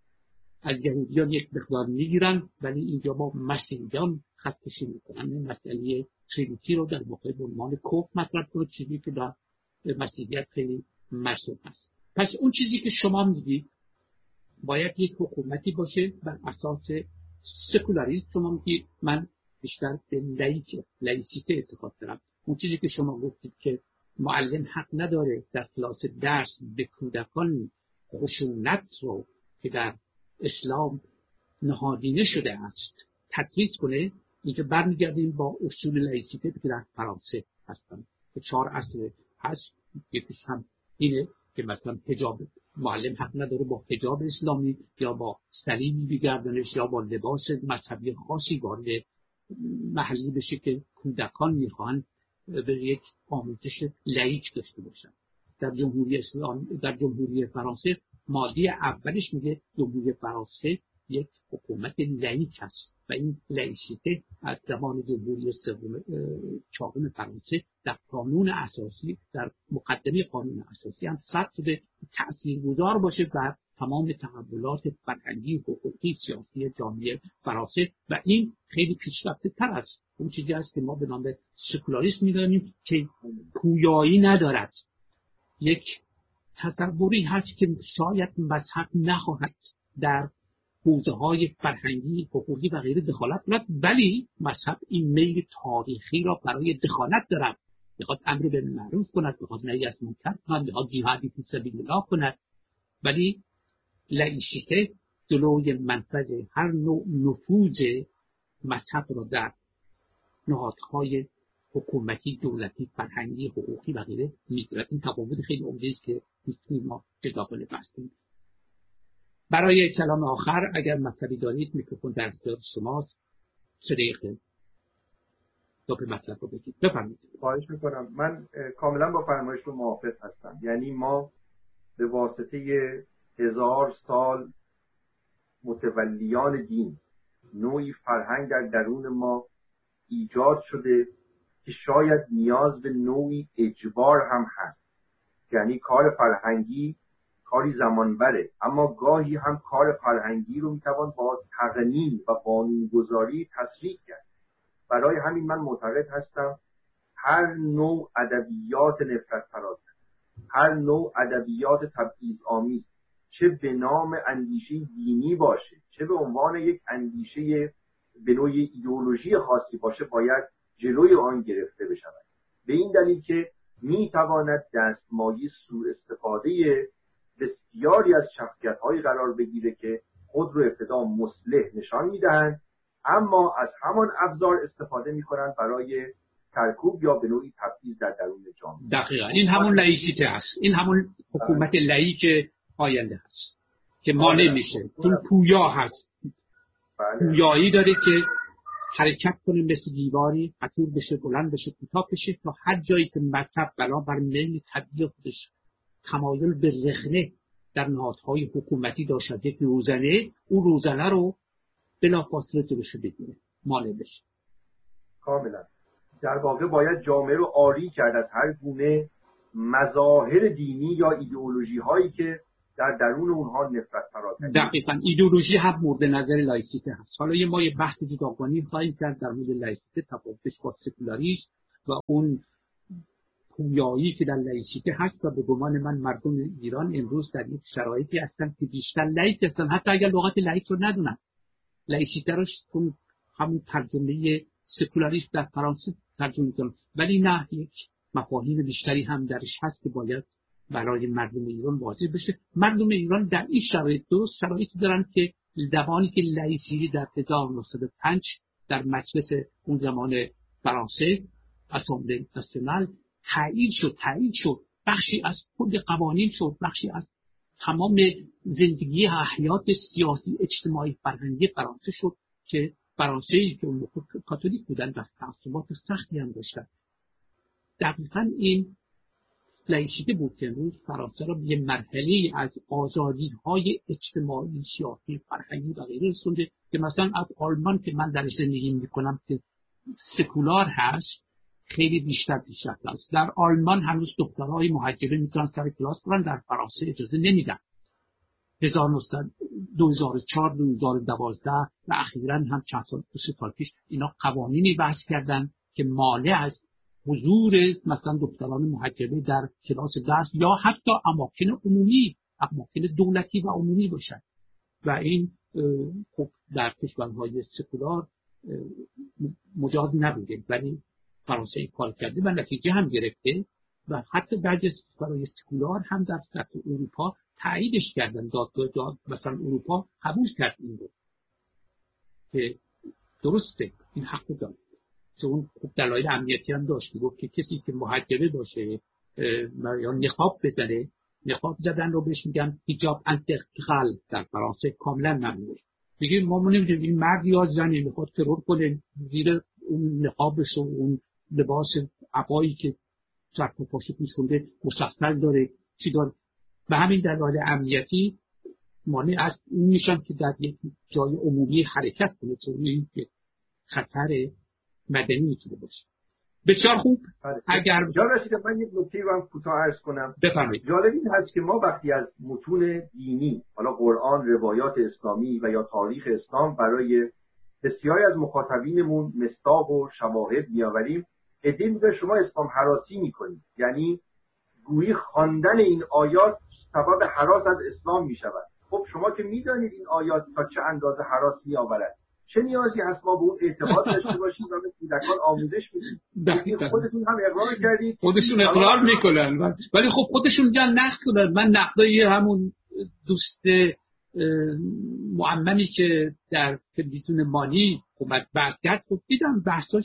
از یهودیان یک مقدار میگیرن ولی اینجا با مسیحیان خط کشی میکنن. این مسئله ترینیتی رو در واقع به عنوان کفر مطرح کنه، چیزی که در مسیحیت خیلی مشهور است. پس اون چیزی که شما میگید باید یک حکومتی باشه بر اساس سکولاریسم. شما میگید من بیشتر به لایک لایسیته اعتقاد دارم. اون چیزی که شما گفتید که معلم حق نداره در کلاس درس به کودکان خشونت رو که در اسلام نهادینه شده است تدریس کنه، اینجا برمیگردیم با اصول لایسیته که در فرانسه هستن که چهار اصل هست. یکیش هم اینه که مثلا حجاب، معلم حق نداره با حجاب اسلامی یا با صلیبی بگردنش یا با لباس مذهبی خاصی وارد محلی بشه که کودکان میخوان به یک آموزش لایک داشته باشن. در جمهوری اسلام، در جمهوری فرانسه ماده اولش میگه جمهوری فرانسه یک حکومت لایک است و این لایسیته از زمان جمهوری سوم چهارم فرانسه در قانون اساسی، در مقدمه قانون اساسی هم ثبت شده تاثیرگذار باشه بر تمام تحولات فرهنگی، حقوقی، سیاسی جامعه فرانسه و این خیلی پیشرفته تر است اون چیزی است که ما به نام سکولاریسم می‌دانیم که پویایی ندارد. یک تصوری هست که شاید مذهب نخواهد در حوزه‌های فرهنگی، حقوقی و غیره دخالت کند، ولی مذهب این میل تاریخی را برای دخالت دارد. میخواد امر بالمعروف کند، میخواد نهی از منکر کند، میخواد جهادی فی سبیل الله کند، ولی لایسیته جلوی منفذ هر نوع نفوذ مذهب را در نهادهای حکومتی، دولتی، فرهنگی، حقوقی و غیره میگیرد. این تفاوت خیلی عمده است که میتونیم ما جداگانه بحث کنیم. برای کلام آخر اگر مطلبی دارید میکروفون در اختیار شماست. سه دقیقه تا به مطلب رو بگید. بفرمایید. خواهش میکنم. من کاملا با فرمایش رو موافق هستم. یعنی ما به واسطه هزار سال متولیان دین نوعی فرهنگ در درون ما ایجاد شده که شاید نیاز به نوعی اجبار هم هست. یعنی کار فرهنگی کاری زمان بره، اما گاهی هم کار فرهنگی رو میتوان با تقنین و قانونگذاری تسریع کرد. برای همین من معتقد هستم هر نوع ادبیات نفرت پراکننده، هر نوع ادبیات تبعیض‌آمیز، چه به نام اندیشه دینی باشه چه به عنوان یک اندیشه به نوع ایدئولوژی خاصی باشه، باید جلوی آن گرفته بشود. به این دلیل که میتواند دستمایه سوء استفاده بسیاری از شخصیت‌هایی قرار بگیره که خود رو ابتدا مصلح نشان میدهند اما از همان ابزار استفاده میکنند برای ترکوب یا به نوعی تبعیض در درون جامعه. دقیقاً این همون لایسیته است، این همون حکومت لایک آینده است که مانع میشه چون پویا هست. بله. پویایی داره که حرکت کنه مثل دیواری، قطور بشه، بلند بشه، کوتاه بشه تا هر جایی که مذهب بنابر میل طبیعی خودش تمایل به رخنه در نهادهای حکومتی داشت یک روزنه، اون روزنه رو بلافاصله جلوش بگیره، مانع بشه. کاملا. در واقع باید جامعه رو عاری کرد از هر گونه مظاهر دینی یا ایدئولوژی هایی که در درون اونها نفرت پراکنی. دقیقاً ایدئولوژی هم مورد نظر لایسیته هست. حالا یه ما یه بحث جداگانه خواهیم کرد در مورد لایسیته، تفاوتش با سکولاریسم و اون پویایی که در لایسیته هست. و به گمان من مردم ایران امروز در یک شرایطی هستن که بیشتر لایک هستن، حتی اگر لغت لایک رو ندونن. لایسیته رو همون ترجمه سکولاریسم در فرانسه ترجمه می‌کنن، ولی نه، یک مفاهیم بیشتری هم درش هست که باید برای مردم ایران واضح بشه. مردم ایران در این شرایط درست شرایطی دارن که زمانی که لایسیته در هزار و نهصد و پنج در مجلس اون زمان فرانسه اسامبله ناسیونال تایید شد تایید شد بخشی از کل قوانین شد، بخشی از تمام زندگی حیات سیاسی اجتماعی فرهنگی فرانسه شد که فرانسه‌ای که اون کاتولیک بودن و تعصبات سختی هم داشتن. دقیقاً این لایسیته بود که امروز فرانسه را به یه مرحله از آزادی‌های اجتماعی، سیاسی، فرهنگی و غیره رسونده که مثلا از آلمان که من درش زندگی می‌کنم که سکولار هست خیلی بیشتر پیشرفته است. در آلمان هنوز دخترای محجبه میتونن سر کلاس برن، در فرانسه اجازه نمیدن. دو هزار و چهار دو هزار و دوازده و اخیراً هم چند سال سال پیش اینا قوانینی وضع کردن که مانع از حضور مثلا دختران محجبه در کلاس درس یا حتی اماکن عمومی، اماکن دولتی و عمومی باشن. و این خب در کشورهای سکولار مجاز نبوده، ولی فرانسه این کار کرده و نتیجه هم گرفته و حتی بعضی از کشورهای سکولار هم در سطح اروپا تاییدش کردن. دادگاه داد مثلا اروپا قبول کرد این رو که درسته، این حق داره. چون خب دلایل امنیتی هم داشت، گفت که کسی که محجبه باشه یا نقاب بزنه، نقاب زدن رو بهش میگن حجاب انتقال در فرانسه کاملا ممنوعه. میگه ما نمیدونیم این مرد یا زنی میخواد ترور کنه زیر اون نقابش و اون لباس عبایی که سر و پاشو پوشونده مسلسل داره چی داره. به همین دلایل امنیتی مانع از این میشن که در یک جای عمومی حرکت کنه، چون این خطر مدنی میتونه باشه. بسیار خوب. اگر جا رسید من یک نکته رو هم کوتاه عرض کنم. بفرمایید. جالب این هست که ما وقتی از متون دینی، حالا قرآن، روایات اسلامی و یا تاریخ اسلام برای بسیاری از مخاطبینمون مصداق و شواهد میآوریم، عده‌ای میگن شما اسلام هراسی میکنید، یعنی گویی خواندن این آیات سبب هراس از اسلام میشود. خب شما که میدانید این آیات تا چه اندازه هراس میآورد، چه نیازی هست ما به اون اعتقاد داشته باشیم و به کودکان آموزش بدیم؟ خودتون هم اقرار کردید، خودشون اقرار میکنن ولی خب خودشون میگن نقد کنن. من نقدای همون دوست معممی که در تلویزیون مالی اومد بحث کرد خب دیدم بحثاش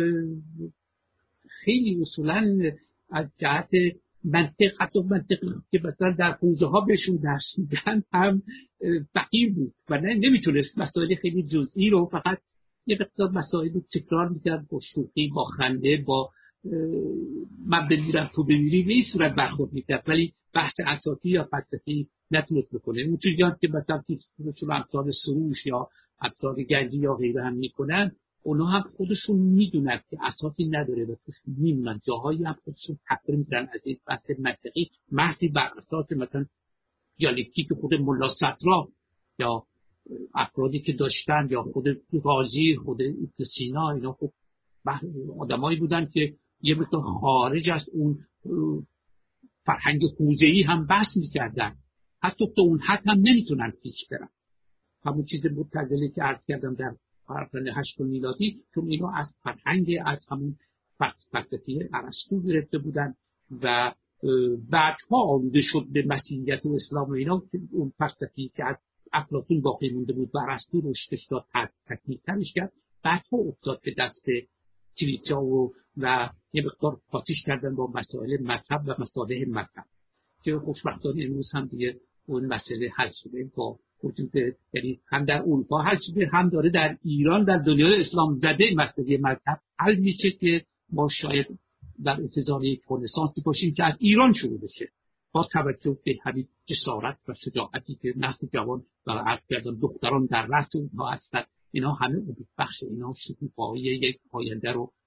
خیلی اصولا از جهت منطق، حتی منطقی که مثلا در حوزه ها بهشون درس میدن هم فقیر بود و نه نمیتونست مسائل خیلی جزئی رو، فقط یه مقدار مسائل رو تکرار میکرد با شوخی، با خنده، با من بمیرم تو بمیری به این صورت برخورد میکرد، ولی بحث اساسی یا فلسفی نتونست بکنه. اون چیزی که مثلا چون امثال سروش یا امثال گنجی یا غیره هم میکنن، اونا هم خودشون میدونن که اساسی نداره و توش میمونن، جاهایی هم خودشون تفسیر میکنن از این بحث منطقی محضی بر اساس مثلا دیالکتیک خود ملا صدرا یا افرادی که داشتن یا خود رازی، خود ابن سینا، اینا خب آدمایی بودن که یه مقدار خارج از اون فرهنگ حوزه‌ای هم بحث میکردن، حتی تو اون حد هم نمیتونن پیش برن. همون چیز متزلی که عرض کردم در قرن هشتم میلادی، چون اینا از فرهنگ از همون فلسفه ارسطو گرفته بودن و بعدها آلوده شد به مسیحیت و اسلام و اینا، اون فلسفه‌ای که از افلاطون باقی مونده بود و ارسطو رشدش داد، تکمیل‌ترش کرد، بعدها افتاد به دست کلیسا و و یه مقدار پاتیش کردن با مسائل مذهب و مسائل مذهب که خوشبختانه امروز هم دیگه اون مسئله حل شده، با وجود یعنی هم در اروپا حل شده، هم داره در ایران در دنیای اسلام زده مسئله مذهب حل میشه که ما شاید در انتظار یک رنسانسی باشیم که از ایران شروع بشه، با توجه به همین جسارت و شجاعتی که نسل جوان و عرض کردن دختران در رأس اونها هستند. اینا همه امید بخش، اینا شکوفایی یک آینده رو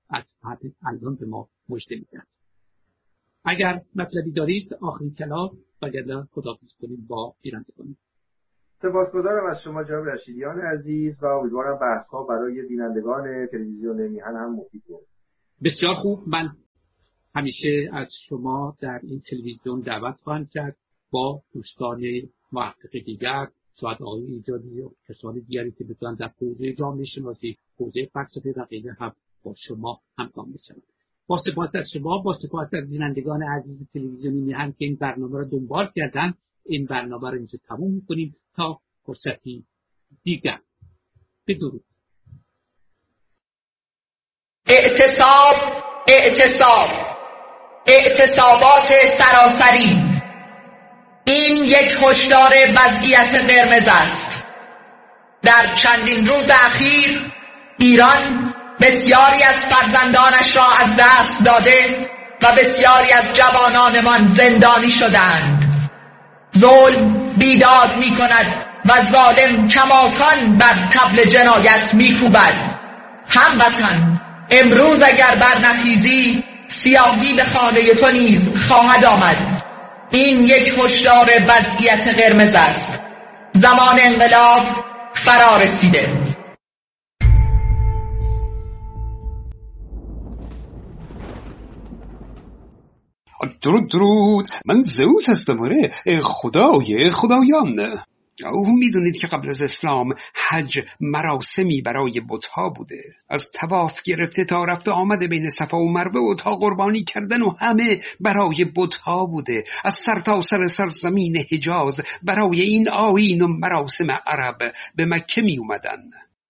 از الان به ما مژده میدن. اگر مطلبی دارید آخرین کلام وگرنه خداحافظی کنیم با گیرندگان. سپاسگزارم از شما جناب رشیدیان عزیز و امیدوارم بحث‌ها برای بینندگان تلویزیون میهن هم مفید بود. بسیار خوب. من همیشه از شما در این تلویزیون دعوت خواهم کرد با دوستان محقق دیگر، شاید آقای ایجادی و کسان دیگری که بتوان در حوزه جامعه شناسی، حوزه فلسفه و غیره هم با شما همکار بشوند. با سپاس از شما، با سپاس از بینندگان عزیز تلویزیونی میهن که این برنامه را دنبال کردن. این برنامه را اینجا تموم می‌کنیم تا فرصتی دیگر. بدرود. اعتصاب اعتصاب اعتصابات سراسری. این یک هشدار وضعیت قرمز است. در چندین روز اخیر ایران بسیاری از فرزندانش را از دست داده و بسیاری از جوانانمان زندانی شدند. ظلم بیداد می کند و ظالم کماکان بر طبل جنایت می کوبد. هموطن، امروز اگر برنخیزی سیاهی به خانه تو نیز خواهد آمد. این یک هشدار وضعیت قرمز است. زمان انقلاب فرا رسیده. درود درود، من زئوس هستم. آره، خدای خدایان. او میدونید که قبل از اسلام حج مراسمی برای بت‌ها بوده، از طواف گرفته تا رفت و آمد بین صفا و مروه و تا قربانی کردن و همه برای بت‌ها بوده. از سر تا سر سرزمین حجاز برای این آیین و مراسم عرب به مکه می اومدن.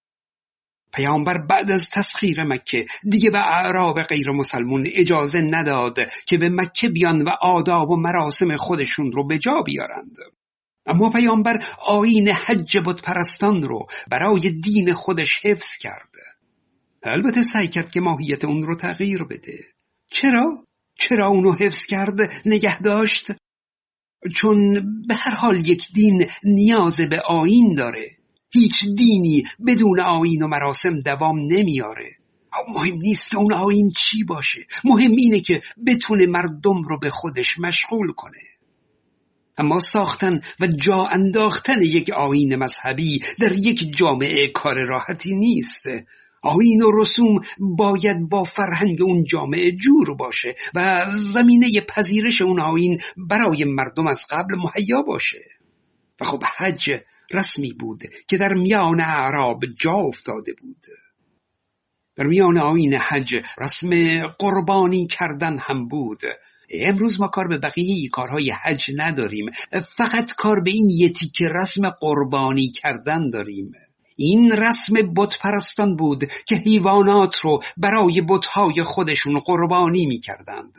پیامبر بعد از تسخیر مکه دیگه به اعراب غیر مسلمون اجازه نداد که به مکه بیان و آداب و مراسم خودشون رو به جا بیارند. اما پیامبر آیین حج بت پرستان رو برای دین خودش حفظ کرد. البته سعی کرد که ماهیت اون رو تغییر بده. چرا؟ چرا اونو حفظ کرد، نگه داشت؟ چون به هر حال یک دین نیاز به آیین داره. هیچ دینی بدون آیین و مراسم دوام نمیاره. مهم نیست که اون آیین چی باشه، مهم اینه که بتونه مردم رو به خودش مشغول کنه. اما ساختن و جا انداختن یک آیین مذهبی در یک جامعه کار راحتی نیست. آیین و رسوم باید با فرهنگ اون جامعه جور باشه و زمینه پذیرش اون آیین برای مردم از قبل مهیا باشه. و خب حج رسمی بود که در میان اعراب جا افتاده بود. در میان آیین حج رسم قربانی کردن هم بود. امروز ما کار به بقیه کارهای حج نداریم، فقط کار به این یه تیکه رسم قربانی کردن داریم. این رسم بت پرستان بود که حیوانات رو برای بت‌های خودشون قربانی می‌کردند.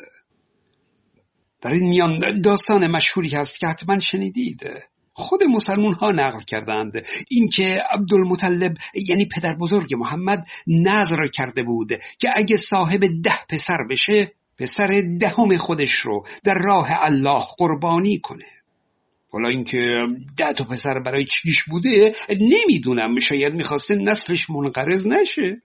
در این میان داستان مشهوری هست که حتما شنیدید. خود مسلمون ها نقل کردند اینکه عبدالمطلب یعنی پدر بزرگ محمد نذر کرده بود که اگه صاحب ده پسر بشه، پسر دهم خودش رو در راه الله قربانی کنه. حالا اینکه ده تا پسر برای چیش بوده نمیدونم، شاید میخواسته نسلش منقرض نشه.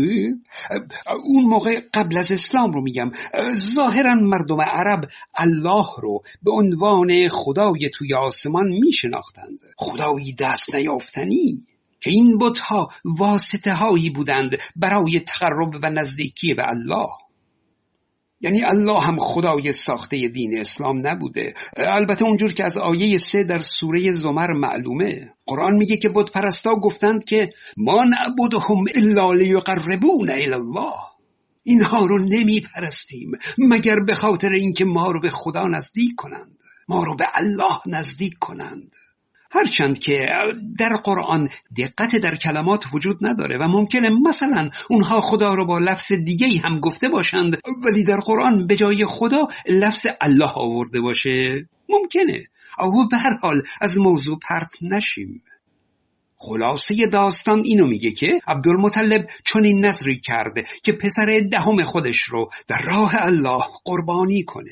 اون موقع قبل از اسلام رو میگم، ظاهرا مردم عرب الله رو به عنوان خدای توی آسمان میشناختند، خدایی دست نیافتنی که این بت‌ها واسطه هایی بودند برای تقرب و نزدیکی به الله. یعنی الله هم خدای ساخته دین اسلام نبوده. البته اونجور که از آیه سه در سوره زمر معلومه، قرآن میگه که بت پرستا گفتند که ما نعبدهم الا لیقربونا الی الله، اینها رو نمی پرستیم مگر به خاطر اینکه ما رو به خدا نزدیک کنند، ما رو به الله نزدیک کنند. هرچند که در قرآن دقت در کلمات وجود نداره و ممکنه مثلا اونها خدا رو با لفظ دیگه‌ای هم گفته باشند، ولی در قرآن به جای خدا لفظ الله آورده باشه. ممکنه، اما به هر حال از موضوع پرت نشیم. خلاصه داستان اینو میگه که عبدالمطلب چنین نذری کرد که پسر دهم خودش رو در راه الله قربانی کنه.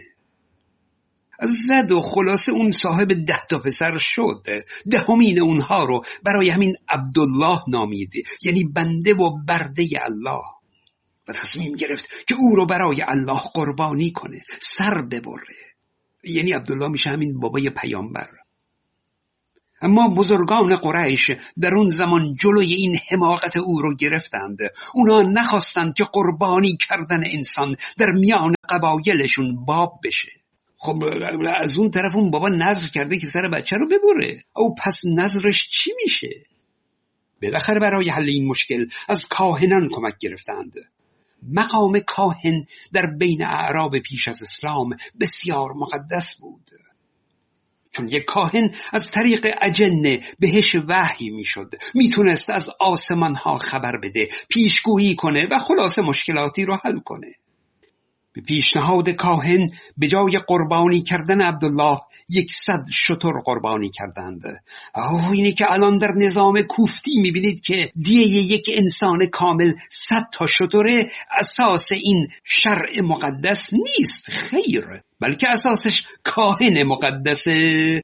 زد و خلاصه اون صاحب ده تا پسر شد. دهمین اونها رو برای همین عبدالله نامید، یعنی بنده و برده الله. و تصمیم گرفت که او رو برای الله قربانی کنه، سر ببره. یعنی عبدالله میشه همین بابای پیامبر. اما بزرگان قریش در اون زمان جلوی این حماقت او رو گرفتند. اونا نخواستند که قربانی کردن انسان در میان قبایلشون باب بشه. خب از اون طرف اون بابا نذر کرده که سر بچه رو ببره، او پس نذرش چی میشه؟ بالاخره برای حل این مشکل از کاهنان کمک گرفتند. مقام کاهن در بین اعراب پیش از اسلام بسیار مقدس بود، چون یک کاهن از طریق اجنه بهش وحی میشد، میتونست از آسمان ها خبر بده، پیشگویی کنه و خلاصه مشکلاتی رو حل کنه. به پیشنهاد کاهن به جای قربانی کردن عبدالله یکصد شتر قربانی کردند. اوه اینی که الان در نظام کوفتی میبینید که دیه یک انسان کامل صد تا شتره اساس این شرع مقدس نیست، خیر، بلکه اساسش کاهن مقدسه.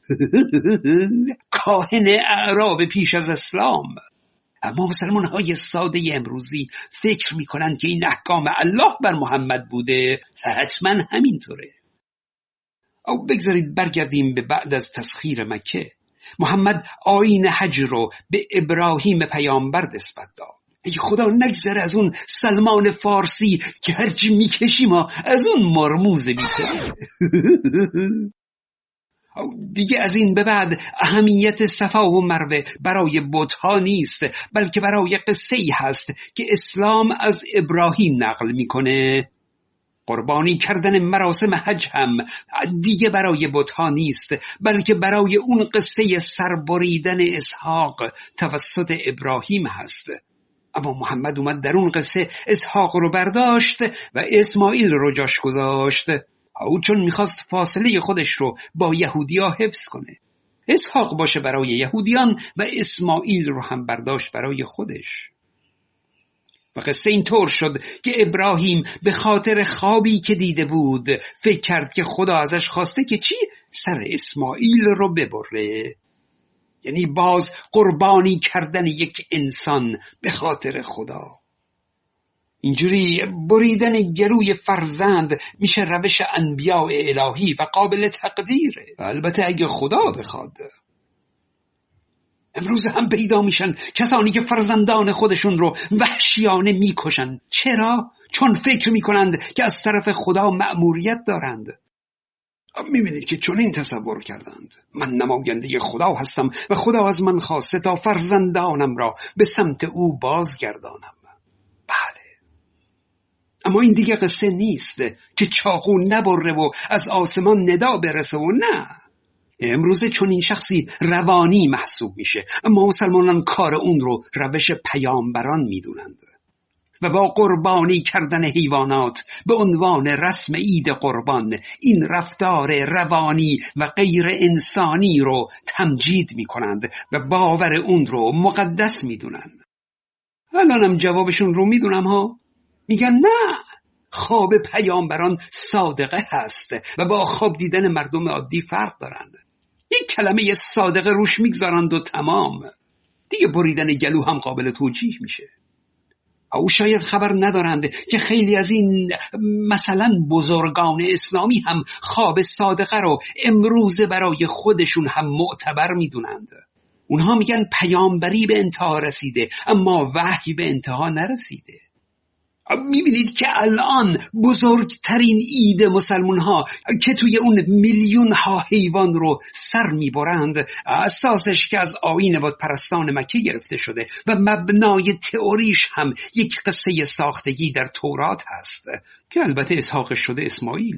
کاهن اعراب پیش از اسلام. اما مسلمان های ساده امروزی فکر میکنن که این احکام الله بر محمد بوده، حتما همینطوره. او بگذارید برگردیم به بعد از تسخیر مکه. محمد آیین حج رو به ابراهیم پیامبر نسبت داد. ای خدا نگذره از اون سلمان فارسی که هرچی میکشیم ما از اون مرموزه میکنه. دیگه از این به بعد اهمیت صفا و مروه برای بت‌ها نیست، بلکه برای قصه‌ای هست که اسلام از ابراهیم نقل میکنه. قربانی کردن مراسم حج هم دیگه برای بت‌ها نیست، بلکه برای اون قصه سربریدن اسحاق توسط ابراهیم هست. اما محمد اومد در اون قصه اسحاق رو برداشت و اسماعیل رو جاش گذاشت، او چون میخواست فاصله خودش رو با یهودیا حفظ کنه. اسحاق باشه برای یهودیان و اسماعیل رو هم برداشت برای خودش. و قصه این طور شد که ابراهیم به خاطر خوابی که دیده بود فکر کرد که خدا ازش خواسته که چی؟ سر اسماعیل رو ببره. یعنی باز قربانی کردن یک انسان به خاطر خدا. اینجوری بریدن گلوی فرزند میشه روش انبیاء الهی و قابل تقدیره، البته اگه خدا بخواد. امروز هم پیدا میشن کسانی که فرزندان خودشون رو وحشیانه میکشن. چرا؟ چون فکر میکنند که از طرف خدا مأموریت دارند. میبینید که چون این تصور کردند من نماینده خدا هستم و خدا از من خواسته تا فرزندانم را به سمت او بازگردانم. بله، اما این دیگه قصه نیست که چاقو نبره و از آسمان ندا برسه و نه. امروزه چون این شخصی روانی محسوب میشه، اما مسلمانان کار اون رو روش پیامبران میدونند و با قربانی کردن حیوانات به عنوان رسم عید قربان این رفتار روانی و غیر انسانی رو تمجید میکنند و باور اون رو مقدس میدونن. الانم جوابشون رو میدونم ها، میگن نه، خواب پیامبران صادقه هست و با خواب دیدن مردم عادی فرق دارند. یک کلمه صادقه روش میگذارند و تمام، دیگه بریدن گلو هم قابل توجیه میشه. او شاید خبر ندارند که خیلی از این مثلا بزرگان اسلامی هم خواب صادقه رو امروزه برای خودشون هم معتبر میدونند. اونها میگن پیامبری به انتها رسیده اما وحی به انتها نرسیده. میبینید که الان بزرگترین عید مسلمان ها که توی اون میلیون ها حیوان رو سر میبرند اساسش که از آیین بت پرستان مکه گرفته شده و مبنای تئوریش هم یک قصه ساختگی در تورات هست که البته اسحاق شده اسماعیل.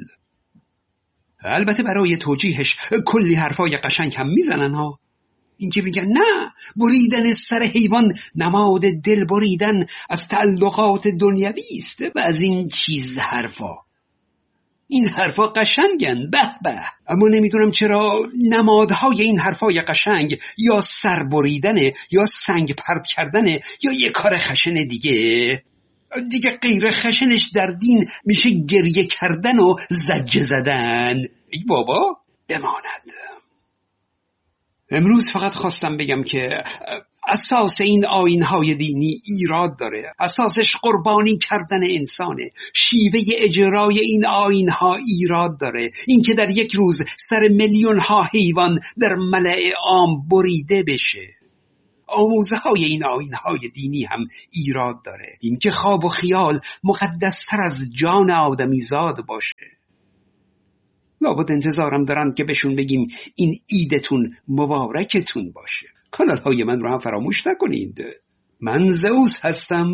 البته برای توجیهش کلی حرفای قشنگ هم میزنن ها. این که میگن نه، بریدن سر حیوان نماد دل بریدن از تعلقات دنیوی است و از این چیز حرفا. این حرفا قشنگن، به به، اما نمیدونم چرا نمادهای این حرفای قشنگ یا سر بریدنه یا سنگ پرت کردنه یا یه کار خشن دیگه. دیگه غیر خشنش در دین میشه گریه کردن و زجه زدن. ای بابا بماند. امروز فقط خواستم بگم که اساس این آیین‌های دینی ایراد داره. اساسش قربانی کردن انسانه. شیوه اجرای این آیین‌ها ایراد داره. اینکه در یک روز سر میلیون ها حیوان در ملأ عام بریده بشه. آموزه های این آیین‌های دینی هم ایراد داره. اینکه خواب و خیال مقدستر از جان آدمیزاد باشه. لابد انتظارم دارند که بهشون بگیم این عیدتون مبارکتون باشه. کانال های من رو هم فراموش نکنید. من زئوس هستم.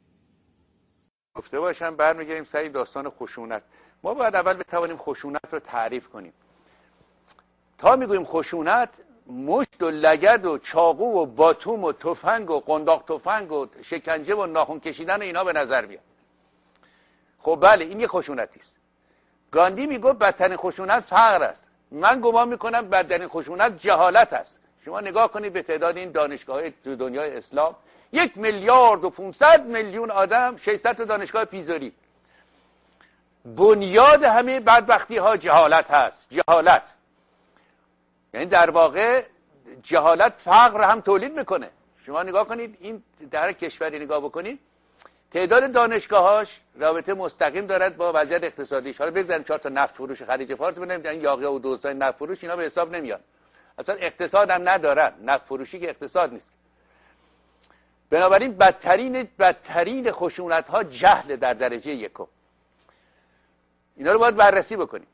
گفته باشم برمیگردیم سر داستان خشونت. ما باید اول بتوانیم خشونت رو تعریف کنیم. تا میگوییم خشونت، مشت و لگد و چاقو و باتوم و تفنگ و قنداق تفنگ و شکنجه و ناخن کشیدن اینا به نظر میاد. خب بله، این یه خشونتی است. گاندی میگفت بدترین خشونت فقر است. من گمان میکنم بدترین خشونت جهالت است. شما نگاه کنید به تعداد این دانشگاه‌های تو دنیای اسلام، یک میلیارد و پانصد میلیون آدم، ششصد تا دانشگاه پیزاری. بنیاد همه بدبختی ها جهالت هست. جهالت یعنی در واقع جهالت فقر هم تولید میکنه. شما نگاه کنید این در کشوری نگاه بکنید، تعداد دانشگاهاش رابطه مستقیم دارد با وضعیت اقتصادیش. حالا بگذاریم چهار تا نفت فروش خلیج فارس ببینیم، این یاغی و دوستای نفت فروش اینا به حساب نمیاد. اصلا اقتصاد هم ندارن. نفت فروشی که اقتصاد نیست. بنابراین بدترین بدترین خشونت ها جهل در درجه یکم. اینا رو باید بررسی بکنیم.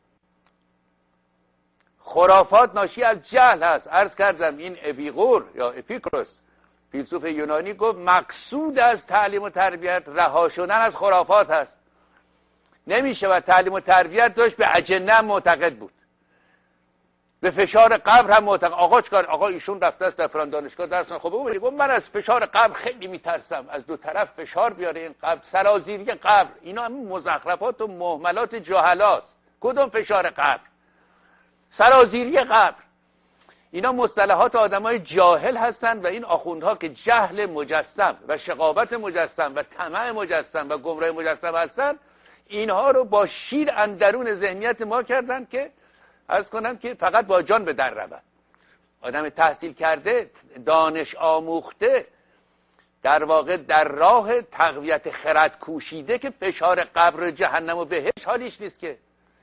خرافات ناشی از جهل هست. عرض کردم این اپیقور یا اپیکروس فیلسوف یونانی گفت مقصود از تعلیم و تربیت رها شدن از خرافات هست. نمیشه و تعلیم و تربیت داشت به اجنه معتقد بود، به فشار قبر هم معتقد. آقا چکار؟ آقا ایشون رفته است در فلان دانشگاه درس خب ببینید گفت من از فشار قبر خیلی میترسم، از دو طرف فشار بیاره این قبر، سرازیری قبر. اینا هم مزخرفات و مهملات جاهلاست. کدوم فشار قبر؟ سرازیری قبر. اینا مصطلحات آدمای جاهل هستند و این آخوندها که جهل مجسم و شقاوت مجسم و طمع مجسم و گمراه مجسم هستند، اینها رو با شیر اندرون ذهنیت ما کردن که عرض کنم که فقط با جان به در رود. آدم تحصیل کرده، دانش آموخته، در واقع در راه تقویت خرد کوشیده که فشار قبر جهنم و بهشت حالیش نیست که.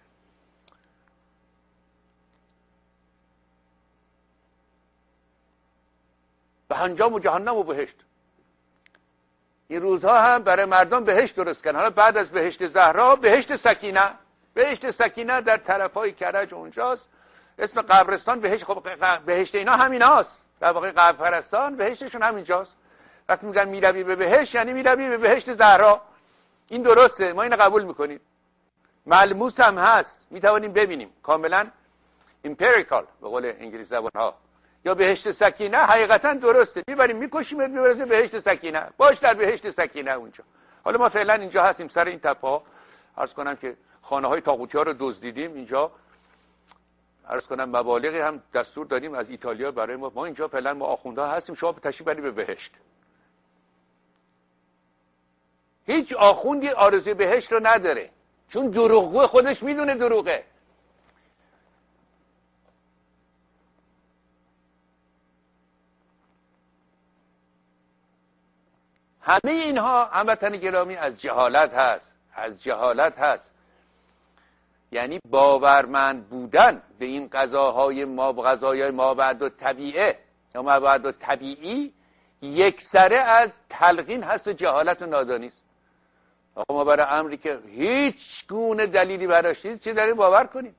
به انجام و جهنم و بهشت. این روزها هم برای مردم بهشت درست کردن. حالا بعد از بهشت زهرا بهشت سکینه. بهشت سکینه در طرفای کرج اونجاست. اسم قبرستان بهشت. خب بهشت اینا همین هاست. در واقع قبر پرستان بهشتشون همینجاست. وقتی میگن میروی به بهشت یعنی میروی به بهشت زهرا. این درسته، ما اینو قبول میکنیم. ملموس هم هست، میتوانیم ببینیم کاملا امپریکال به قول انگلیسی زبان ها. یا بهشت سکینه حقیقتا درسته، میبریم میکشیم میبریم بهشت سکینه، باش در بهشت سکینه اونجا. حالا ما فعلا اینجا هستیم سر این تپه ها. عرض کنم که خانه های طاغوتی ها رو دزدیدیم اینجا. عرض کنم مبالغی هم دستور دادیم از ایتالیا برای ما. ما اینجا فعلا ما آخونده هستیم، شما تشریف برید به بهشت. هیچ آخوندی آرزوی بهشت رو نداره، چون دروغگو خودش میدونه دروغه. همه اینها هموطن گرامی از جهالت هست. از جهالت هست یعنی باورمند بودن به این غذاهای ما غذاهای مابعد الطبیعه یا مابعد الطبیعی یکسره از تلقین هست و جهالت و نادانی است. آقا ما برای امری که هیچ گونه دلیلی براش نیست چی داریم باور کنیم؟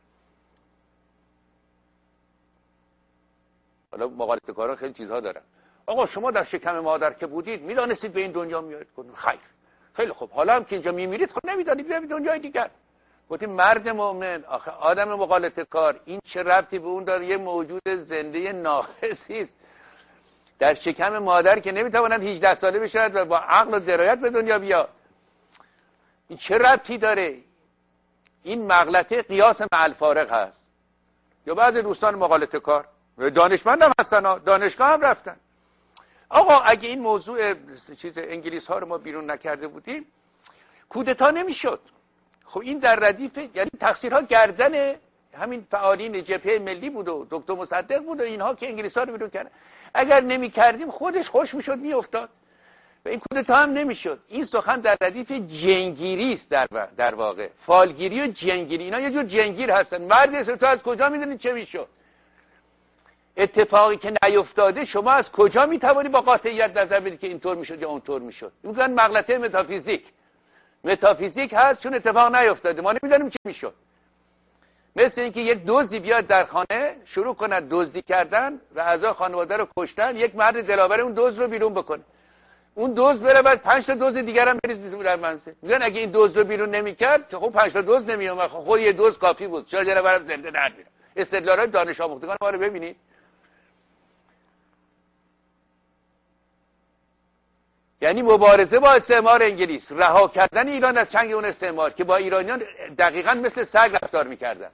حالا مقالطه کاران خیلی چیزها دارن. آقا شما در شکم مادر که بودید میدانستید به این دنیا میاد؟ خیر خیلی خوب، حالا هم که اینجا میمیرید خب نمیدانید به دنیای دیگر. گفتیم مرد مؤمن، آخه آدم مقالطه کار این چه ربطی به اون داره؟ یه موجود زنده ناقصی است در شکم مادر که نمیتواند هجده ساله بشود و با عقل و درایت به دنیا بیاد. این چه ربطی داره؟ این مغلطه قیاس مع الفارق هست. یا بعضی دوستان مقالطه کار دانشمند هم هستن، دانشگاه هم رفتن. آقا اگه این موضوع چیز انگلیس ها رو ما بیرون نکرده بودیم کودتا نمیشد. خب این در ردیف، یعنی تقصیرها گردن همین فعالین جبهه ملی بود و دکتر مصدق بود و اینها که انگلیس‌ها رو بیرون کردن. اگر نمی‌کردیم خودش خوش می‌شد می‌افتاد و این کودتا هم نمی‌شد. این سخن در ردیف جنگیری است، در در واقع فالگیری و جنگیری، اینا یه جور جنگیر هستن. مرد تو از کجا می‌دونید چه می‌شد؟ اتفاقی که نیفتاده شما از کجا می‌توانی با قاطعیت نظر بدی که اینطور می‌شد یا اونطور می‌شد؟ میگن مغلطه متافیزیک. متافیزیک هست چون اتفاق نیفتاده، ما نمی‌دونیم چی می‌شد. مثل اینکه یک دزدی بیاد در خانه شروع کنه دزدی کردن و اعضای خانواده رو کشتن، یک مرد دلاور اون دزد رو بیرون بکنه، اون دزد بره بعد پنج تا دزد دیگر هم بریز در منزل. میگن اگه این دزد رو بیرون نمی‌کرد خب پنج تا دزد نمیومد، خود یه دزد کافی بود، چرا دلاورم زنده در میره. استدلالات دانش آموختگان ما رو ببینید. یعنی مبارزه با استعمار انگلیس، رها کردن ایران از چنگ اون استعمار که با ایرانیان دقیقاً مثل سگ رفتار می‌کردن،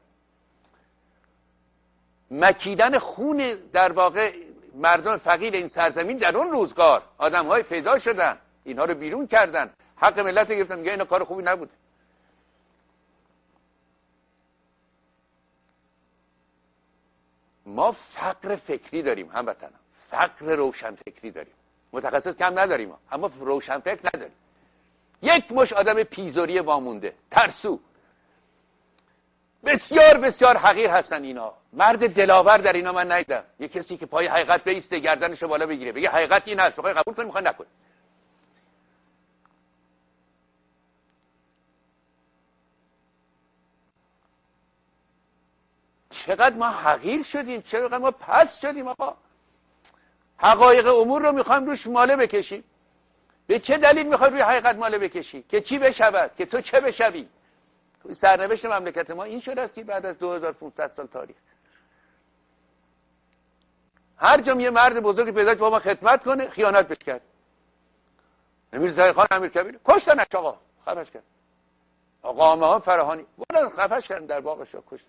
مکیدن خون در واقع مردم فقیر این سرزمین در اون روزگار، آدم‌های پیدا شدن اینها رو بیرون کردن، حق ملت رو گرفتن. میگه اینا کار خوبی نبود. ما فقر فکری داریم هموطنان، فقر روشن فکری داریم. متخصص کم نداریم اما روشن فکر نداریم. یک مش آدم پیزوری وامونده، ترسو، بسیار بسیار حقیر هستن اینا. مرد دلاور در اینا من ندیدم. یک کسی که پای حقیقت بیسته، گردنشو بالا بگیره بگه حقیقت این هست، بخوای قبول کنی میخوای نکنی. چقدر ما حقیر شدیم، چقدر ما پس شدیم آقا. حقایق امور رو میخوایم روش ماله بکشیم. به چه دلیل میخوای روی حقیقت ماله بکشی؟ که چی بشود؟ که تو چه بشوی؟ سرنوشت مملکت ما این شده است که بعد از دو هزار و پانصد سال تاریخ هر جا یه مرد بزرگی پیدا با ما خدمت کنه خیانت بهش کرد. امیر زریخان امیرکبیر کشتنش آقا، خفش کرد. آقا آمهان فراهانی بودن خفش کردن در باغش کشتن.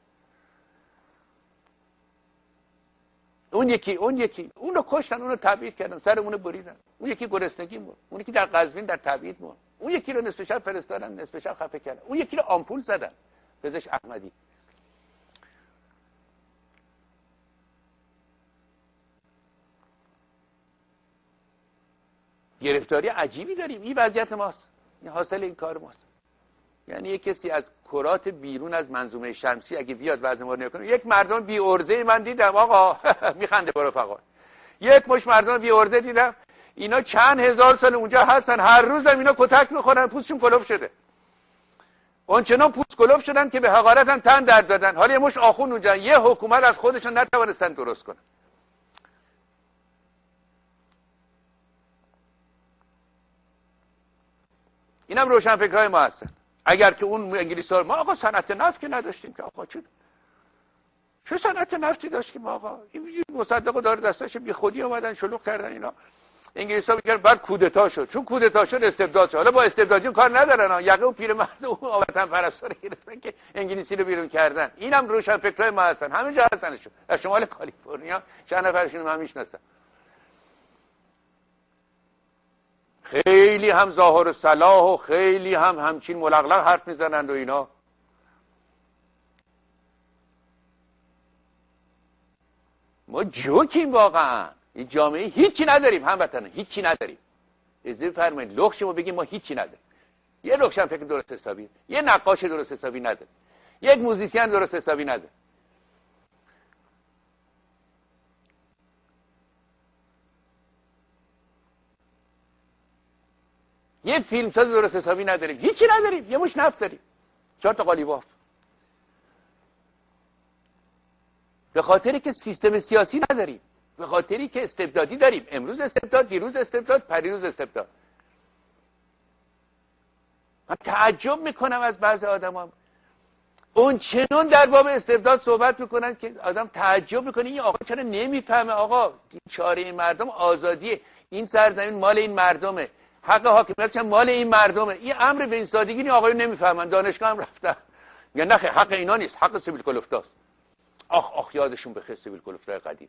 اون یکی اون یکی اون رو کشتن، اون رو تبعید کردن، سر اون رو بریدن. اون یکی گرسنگی مرد، اون یکی در قزوین در تبعید مرد، اون یکی رو نصف شب فرستادن نصف شب خفه کردن، اون یکی رو آمپول زدن، پزشک احمدی. گرفتاری عجیبی داریم. این وضعیت ماست، این حاصل این کار ماست. یعنی یک کسی از کرات بیرون از منظومه شمسی اگه بیاد وضع ما رو نکنه، یک مردم بی ارزه من دیدم آقا میخنده برو فقط. یک مش مردم بی ارزه دیدم، اینا چند هزار سال اونجا هستن، هر روزم اینا کتک میخورن، پوستشون کلوف شده. اونچنان پوست کلوف شدن که به حقارت هم تن در دادن. حالا یه مش آخون اونجا، یه حکومت از خودشون نتوانستن درست کنن. اینم روشنفکرهای ما هستن. اگر که اون انگلیس‌ها ما آقا صنعت نفت که نداشتیم که آقا چه چه صنعت نفتی داشتیم آقا، این مصدق داره دستش بی خودی اومدن شلوغ کردن اینا. انگلیس‌ها میگن بعد کودتا شد، چون کودتا شد استبداد شد. حالا با استبدادیون کار ندارن ها، یقه و پیرمرد و وطن پرستا رو گرفتن که انگلیسی رو بیرون کردن. اینم روشنفکرای ما هستن، همه جا هستنشون. در شمال کالیفرنیا چند نفرشون من میشناسم. خیلی هم ظاهر و صلاح و خیلی هم همچین ملغلق حرف میزنند و اینا. ما جوکیم واقعا. این جامعه هیچی نداریم هموطنان، هیچی نداریم. اجازه فرمایید لخش ما بگیم ما هیچی نداریم. یه روشن فکر درست حسابی، یه نقاش درست حسابی نداره، یک موزیسین درست حسابی نداره، یه فیلمساز درست حسابی نداریم، هیچی نداریم. یه مش نفت داریم، چهار تا قالیباف. به خاطری که سیستم سیاسی نداریم، به خاطری که استبدادی داریم. امروز استبداد، دیروز استبداد، پریروز استبداد. من تعجب میکنم از بعضی آدما، اون چنون در باب استبداد صحبت میکنن که آدم تعجب میکنه این آقا چرا نمیفهمه. آقا چاره این مردم آزادیه، این سرزمین مال این مردمه، حق حاکمیت مال این مردمه. این امر به این سادگی این آقایون نمیفهمن. دانشگاه هم رفتن میگن نه حق اینا نیست، حق سیبیل کلفتاست. آخ آخ یادشون بخیر سیبیل کلفتای قدیم.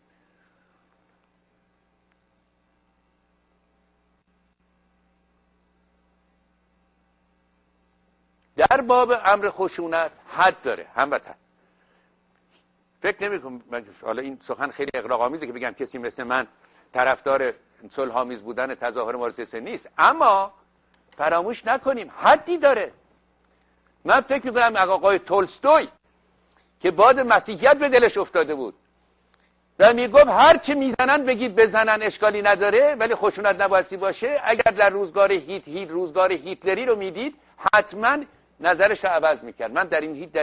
در باب امر خشونت حد داره هموطن. فکر نمی‌کنم، حالا این سخن خیلی اغراق‌آمیزه که بگم کسی مثل من طرفدار صلح‌آمیز بودن تظاهر مبارزه سیاسی نیست، اما فراموش نکنیم حدی داره. من فکر می‌کنم آقای تولستوی که باد مسیحیت به دلش افتاده بود و میگفت هر چی میزنن بگید بزنن، اشکالی نداره، ولی خشونت نبایستی باشه. اگر در روزگار هیت هیت روزگار هیتلری رو میدید حتما نظرش رو عوض میکرد. من در این هیت در